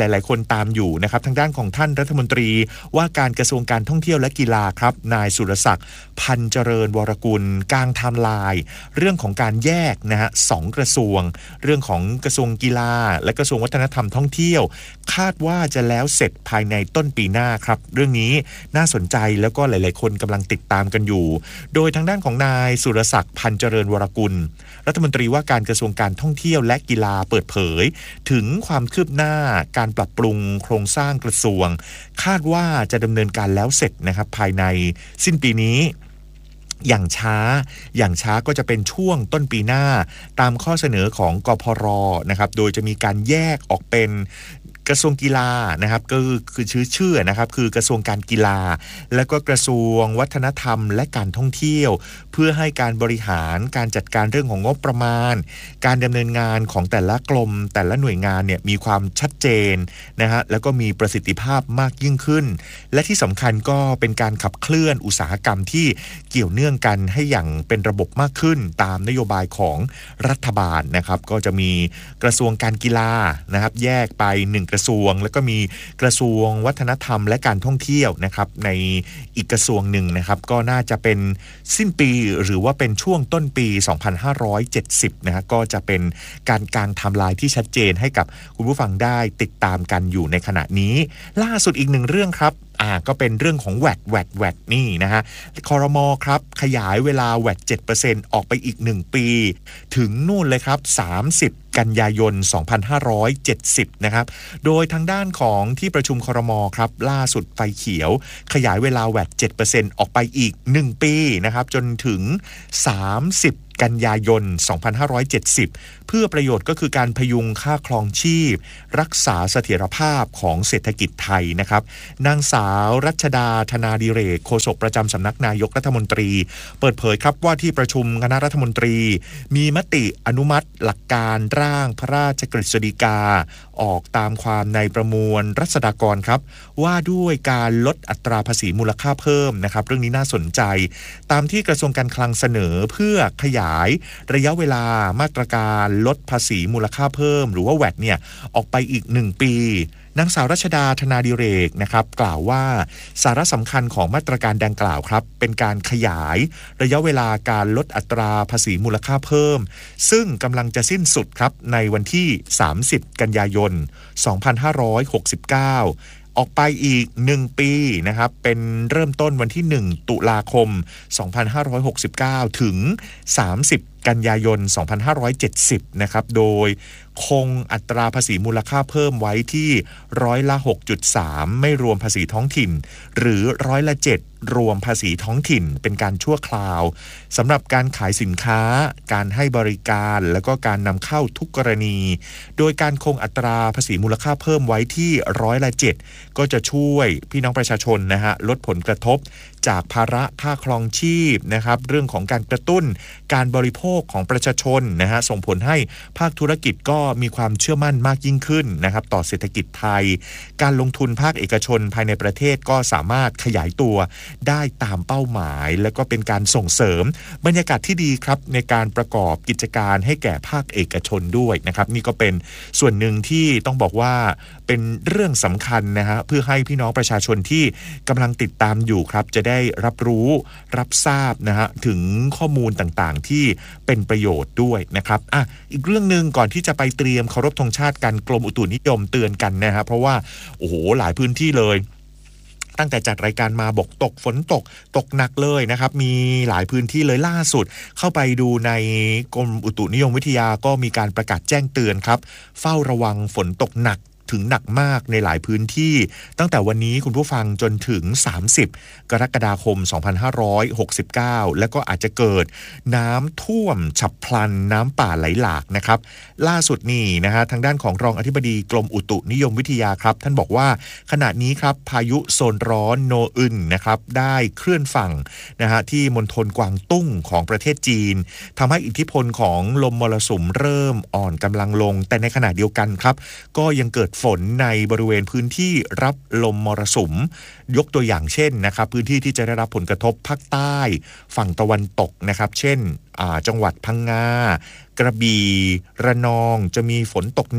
หลายๆคนตามอยู่นะครับทางด้านของท่านรัฐมนตรีว่าการกระทรวงการท่องเที่ยวและกีฬาครับนายสุรศักดิ์พันเจริญวรกุลกลางไทม์ไลน์เรื่องของการแยกนะฮะสองกระทรวงเรื่องของกระทรวงกีฬาและกระทรวงวัฒนธรรมท่องเที่ยวคาดว่าจะแล้วเสร็จภายในต้นปีหน้าครับเรื่องนี้น่าสนใจแล้วก็หลายๆคนกำลังติดตามกันอยู่โดยทางด้านของนายสุรศักดิ์พันเจริญวรกุลรัฐมนตรีว่าการกระทรวงการท่องเที่ยวและกีฬาเปิดเผยถึงความคืบหน้าการปรับปรุงโครงสร้างกระทรวงคาดว่าจะดำเนินการแล้วเสร็จนะครับภายในสิ้นปีนี้อย่างช้าอย่างช้าก็จะเป็นช่วงต้นปีหน้าตามข้อเสนอของกพรนะครับโดยจะมีการแยกออกเป็นกระทรวงกีฬานะครับก็คือชื่อชื่อนะครับคือกระทรวงการกีฬาและก็กระทรวงวัฒนธรรมและการท่องเที่ยวเพื่อให้การบริหารการจัดการเรื่องของงบประมาณการดำเนินงานของแต่ละกรมแต่ละหน่วยงานเนี่ยมีความชัดเจนนะฮะแล้วก็มีประสิทธิภาพมากยิ่งขึ้นและที่สำคัญก็เป็นการขับเคลื่อนอุตสาหกรรมที่เกี่ยวเนื่องกันให้อย่างเป็นระบบมากขึ้นตามนโยบายของรัฐบาลนะครับก็จะมีกระทรวงการกีฬานะครับแยกไปหนึ่งกระทรวงแล้วก็มีกระทรวงวัฒนธรรมและการท่องเที่ยวนะครับในอีกกระทรวงหนึ่งนะครับก็น่าจะเป็นสิ้นปีหรือว่าเป็นช่วงต้นปีสองพันห้าร้อยเจ็ดสิบนะฮะก็จะเป็นการกางไทม์ไลน์ที่ชัดเจนให้กับคุณผู้ฟังได้ติดตามกันอยู่ในขณะนี้ล่าสุดอีกหนึ่งเรื่องครับอ่าก็เป็นเรื่องของ แวต แวต แวต นี่นะฮะครม.ครับขยายเวลา แวต เจ็ดเปอร์เซ็นต์ ออกไปอีกหนึ่งปีถึงนู่นเลยครับสามสิบกันยายนสองพันห้าร้อยเจ็ดสิบนะครับโดยทางด้านของที่ประชุมครม.ครับล่าสุดไฟเขียวขยายเวลา แวต เจ็ดเปอร์เซ็นต์ ออกไปอีกหนึ่งปีนะครับจนถึงสามสิบกันยายนสองพันห้าร้อยเจ็ดสิบเพื่อประโยชน์ก็คือการพยุงค่าครองชีพรักษาเสถียรภาพของเศรษฐกิจไทยนะครับนางสาวรัชดาธนาดิเรกโฆษกประจำสำนักนายกรัฐมนตรีเปิดเผยครับว่าที่ประชุมคณะรัฐมนตรีมีมติอนุมัติหลักการร่างพระราชกฤษฎีกาออกตามความในประมวลรัษฎากรครับว่าด้วยการลดอัตราภาษีมูลค่าเพิ่มนะครับเรื่องนี้น่าสนใจตามที่กระทรวงการคลังเสนอเพื่อขยายระยะเวลามาตรการลดภาษีมูลค่าเพิ่มหรือว่า แวต เนี่ยออกไปอีกหนึ่งปีนางสาวรัชดาธนาดิเรกนะครับกล่าวว่าสาระสำคัญของมาตรการดังกล่าวครับเป็นการขยายระยะเวลาการลดอัตราภาษีมูลค่าเพิ่มซึ่งกำลังจะสิ้นสุดครับในวันที่สามสิบกันยายนสองพันห้าร้อยหกสิบเก้าออกไปอีกหนึ่งปีนะครับเป็นเริ่มต้นวันที่หนึ่งตุลาคมสองพันห้าร้อยหกสิบเก้าถึงสามสิบกันยายนสองพันห้าร้อยเจ็ดสิบนะครับโดยคงอัตราภาษีมูลค่าเพิ่มไว้ที่ร้อยละ หกจุดสาม ไม่รวมภาษีท้องถิ่นหรือร้อยละเจ็ดรวมภาษีท้องถิ่นเป็นการชั่วคราวสำหรับการขายสินค้าการให้บริการแล้วก็การนำเข้าทุกกรณีโดยการคงอัตราภาษีมูลค่าเพิ่มไว้ที่ร้อยละเจ็ดก็จะช่วยพี่น้องประชาชนนะฮะลดผลกระทบจากภาระค่าครองชีพนะครับเรื่องของการกระตุ้นการบริโภคของประชาชนนะฮะส่งผลให้ภาคธุรกิจก็มีความเชื่อมั่นมากยิ่งขึ้นนะครับต่อเศรษฐกิจไทยการลงทุนภาคเอกชนภายในประเทศก็สามารถขยายตัวได้ตามเป้าหมายและก็เป็นการส่งเสริมบรรยากาศที่ดีครับในการประกอบกิจการให้แก่ภาคเอกชนด้วยนะครับนี่ก็เป็นส่วนหนึ่งที่ต้องบอกว่าเป็นเรื่องสำคัญนะฮะเพื่อให้พี่น้องประชาชนที่กำลังติดตามอยู่ครับจะได้รับรู้รับทราบนะฮะถึงข้อมูลต่างๆที่เป็นประโยชน์ด้วยนะครับอ่ะอีกเรื่องนึงก่อนที่จะไปเตรียมเคารพธงชาติกันกรมอุตุนิยมเตือนกันนะฮะเพราะว่าโอ้โหหลายพื้นที่เลยตั้งแต่จัดรายการมาบอกตกฝนตกตกหนักเลยนะครับมีหลายพื้นที่เลยล่าสุดเข้าไปดูในกรมอุตุนิยมวิทยาก็มีการประกาศแจ้งเตือนครับเฝ้าระวังฝนตกหนักถึงหนักมากในหลายพื้นที่ตั้งแต่วันนี้คุณผู้ฟังจนถึงสามสิบกรกฎาคมสองพันห้าร้อยหกสิบเก้าแล้วก็อาจจะเกิดน้ำท่วมฉับพลันน้ำป่าไหลหลากนะครับล่าสุดนี่นะฮะทางด้านของรองอธิบดีกรมอุตุนิยมวิทยาครับท่านบอกว่าขณะนี้ครับพายุโซนร้อนโนอึนนะครับได้เคลื่อนฝั่งนะฮะที่มณฑลกวางตุ้งของประเทศจีนทำให้อิทธิพลของลมมรสุมเริ่มอ่อนกำลังลงแต่ในขณะเดียวกันครับก็ยังเกิดฝนในบริเวณพื้นที่รับลมมรสุมยกตัวอย่างเช่นนะครับพื้นที่ที่จะได้รับผลกระทบภาคใต้ฝั่งตะวันตกนะครับเช่นจังหวัดพังงากระบี่ระนองจะมีฝนตกหนัก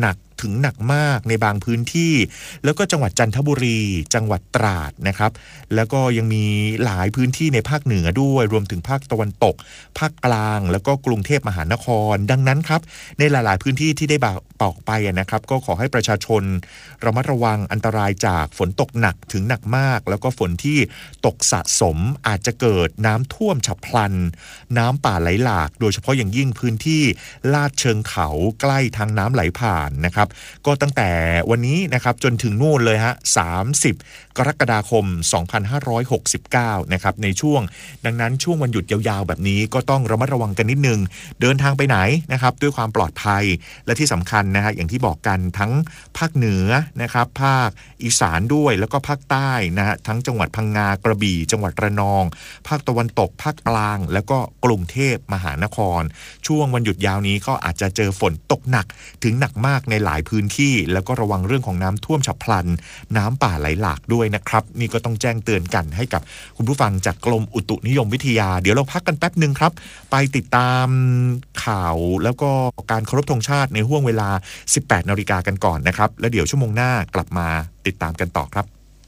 ถึงหนักมากในบางพื้นที่แล้วก็จังหวัดจันทบุรีจังหวัดตราดนะครับแล้วก็ยังมีหลายพื้นที่ในภาคเหนือด้วยรวมถึงภาคตะวันตกภาคกลางแล้วก็กรุงเทพมหานครดังนั้นครับในหลายๆพื้นที่ที่ได้บอกไปนะครับก็ขอให้ประชาชนระมัดระวังอันตรายจากฝนตกหนักถึงหนักมากแล้วก็ฝนที่ตกสะสมอาจจะเกิดน้ำท่วมฉับพลันน้ำป่าไหลหลากโดยเฉพาะอย่างยิ่งพื้นที่ลาดเชิงเขาใกล้ทางน้ำไหลผ่านนะครับก็ตั้งแต่วันนี้นะครับจนถึงนู่นเลยฮะสามสิบกรกฎาคมสองพันห้าร้อยหกสิบเก้านะครับในช่วงดังนั้นช่วงวันหยุดยาวๆแบบนี้ก็ต้องระมัดระวังกันนิดนึงเดินทางไปไหนนะครับด้วยความปลอดภัยและที่สำคัญนะฮะอย่างที่บอกกันทั้งภาคเหนือนะครับภาคอีสานด้วยแล้วก็ภาคใต้นะฮะทั้งจังหวัดพังงากระบี่จังหวัดระนองภาคตะวันตกภาคกลางแล้วก็กรุงเทพมหานครช่วงวันหยุดยาวนี้ก็อาจจะเจอฝนตกหนักถึงหนักมากในหลายพื้นที่แล้วก็ระวังเรื่องของน้ำท่วมฉับพลันน้ำป่าไหลหลากด้วยนะครับนี่ก็ต้องแจ้งเตือนกันให้กับคุณผู้ฟังจากกรมอุตุนิยมวิทยาเดี๋ยวเราพักกันแป๊บนึงครับไปติดตามข่าวแล้วก็การเคารพธงชาติในห้วงเวลา สิบแปดนาฬิกากันก่อนนะครับแล้วเดี๋ยวชั่วโมงหน้ากลับมาติดตามกันต่อครับ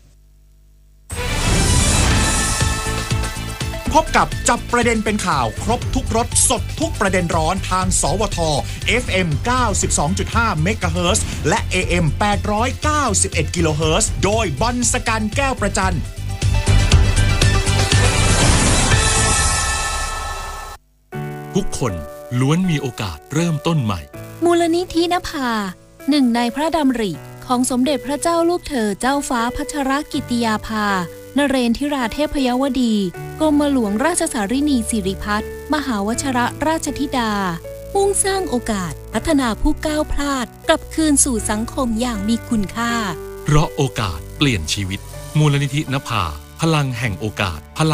พบกับจับประเด็นเป็นข่าวครบทุกรสสดทุกประเด็นร้อนทางสวท เอฟ เอ็ม เก้าสิบสองจุดห้า เมกะเฮิรตซ์และ เอ เอ็ม แปดร้อยเก้าสิบเอ็ด กิโลเฮิรตซ์โดยบอลสกันแก้วประจันทุกคนล้วนมีโอกาสเริ่มต้นใหม่มูลนิธินภาหนึ่งในพระดำริของสมเด็จพระเจ้าลูกเธอเจ้าฟ้าพัชรกิติยาภานเรนทิราเทพยวดีกรมหลวงราชสารินีสิริพัฒน์มหาวชิรราชธิดามุ่งสร้างโอกาสพัฒนาผู้ก้าวพลาดกลับคืนสู่สังคมอย่างมีคุณค่าเพราะโอกาสเปลี่ยนชีวิตมูลนิธินภาพลังแห่งโอกาสพลัง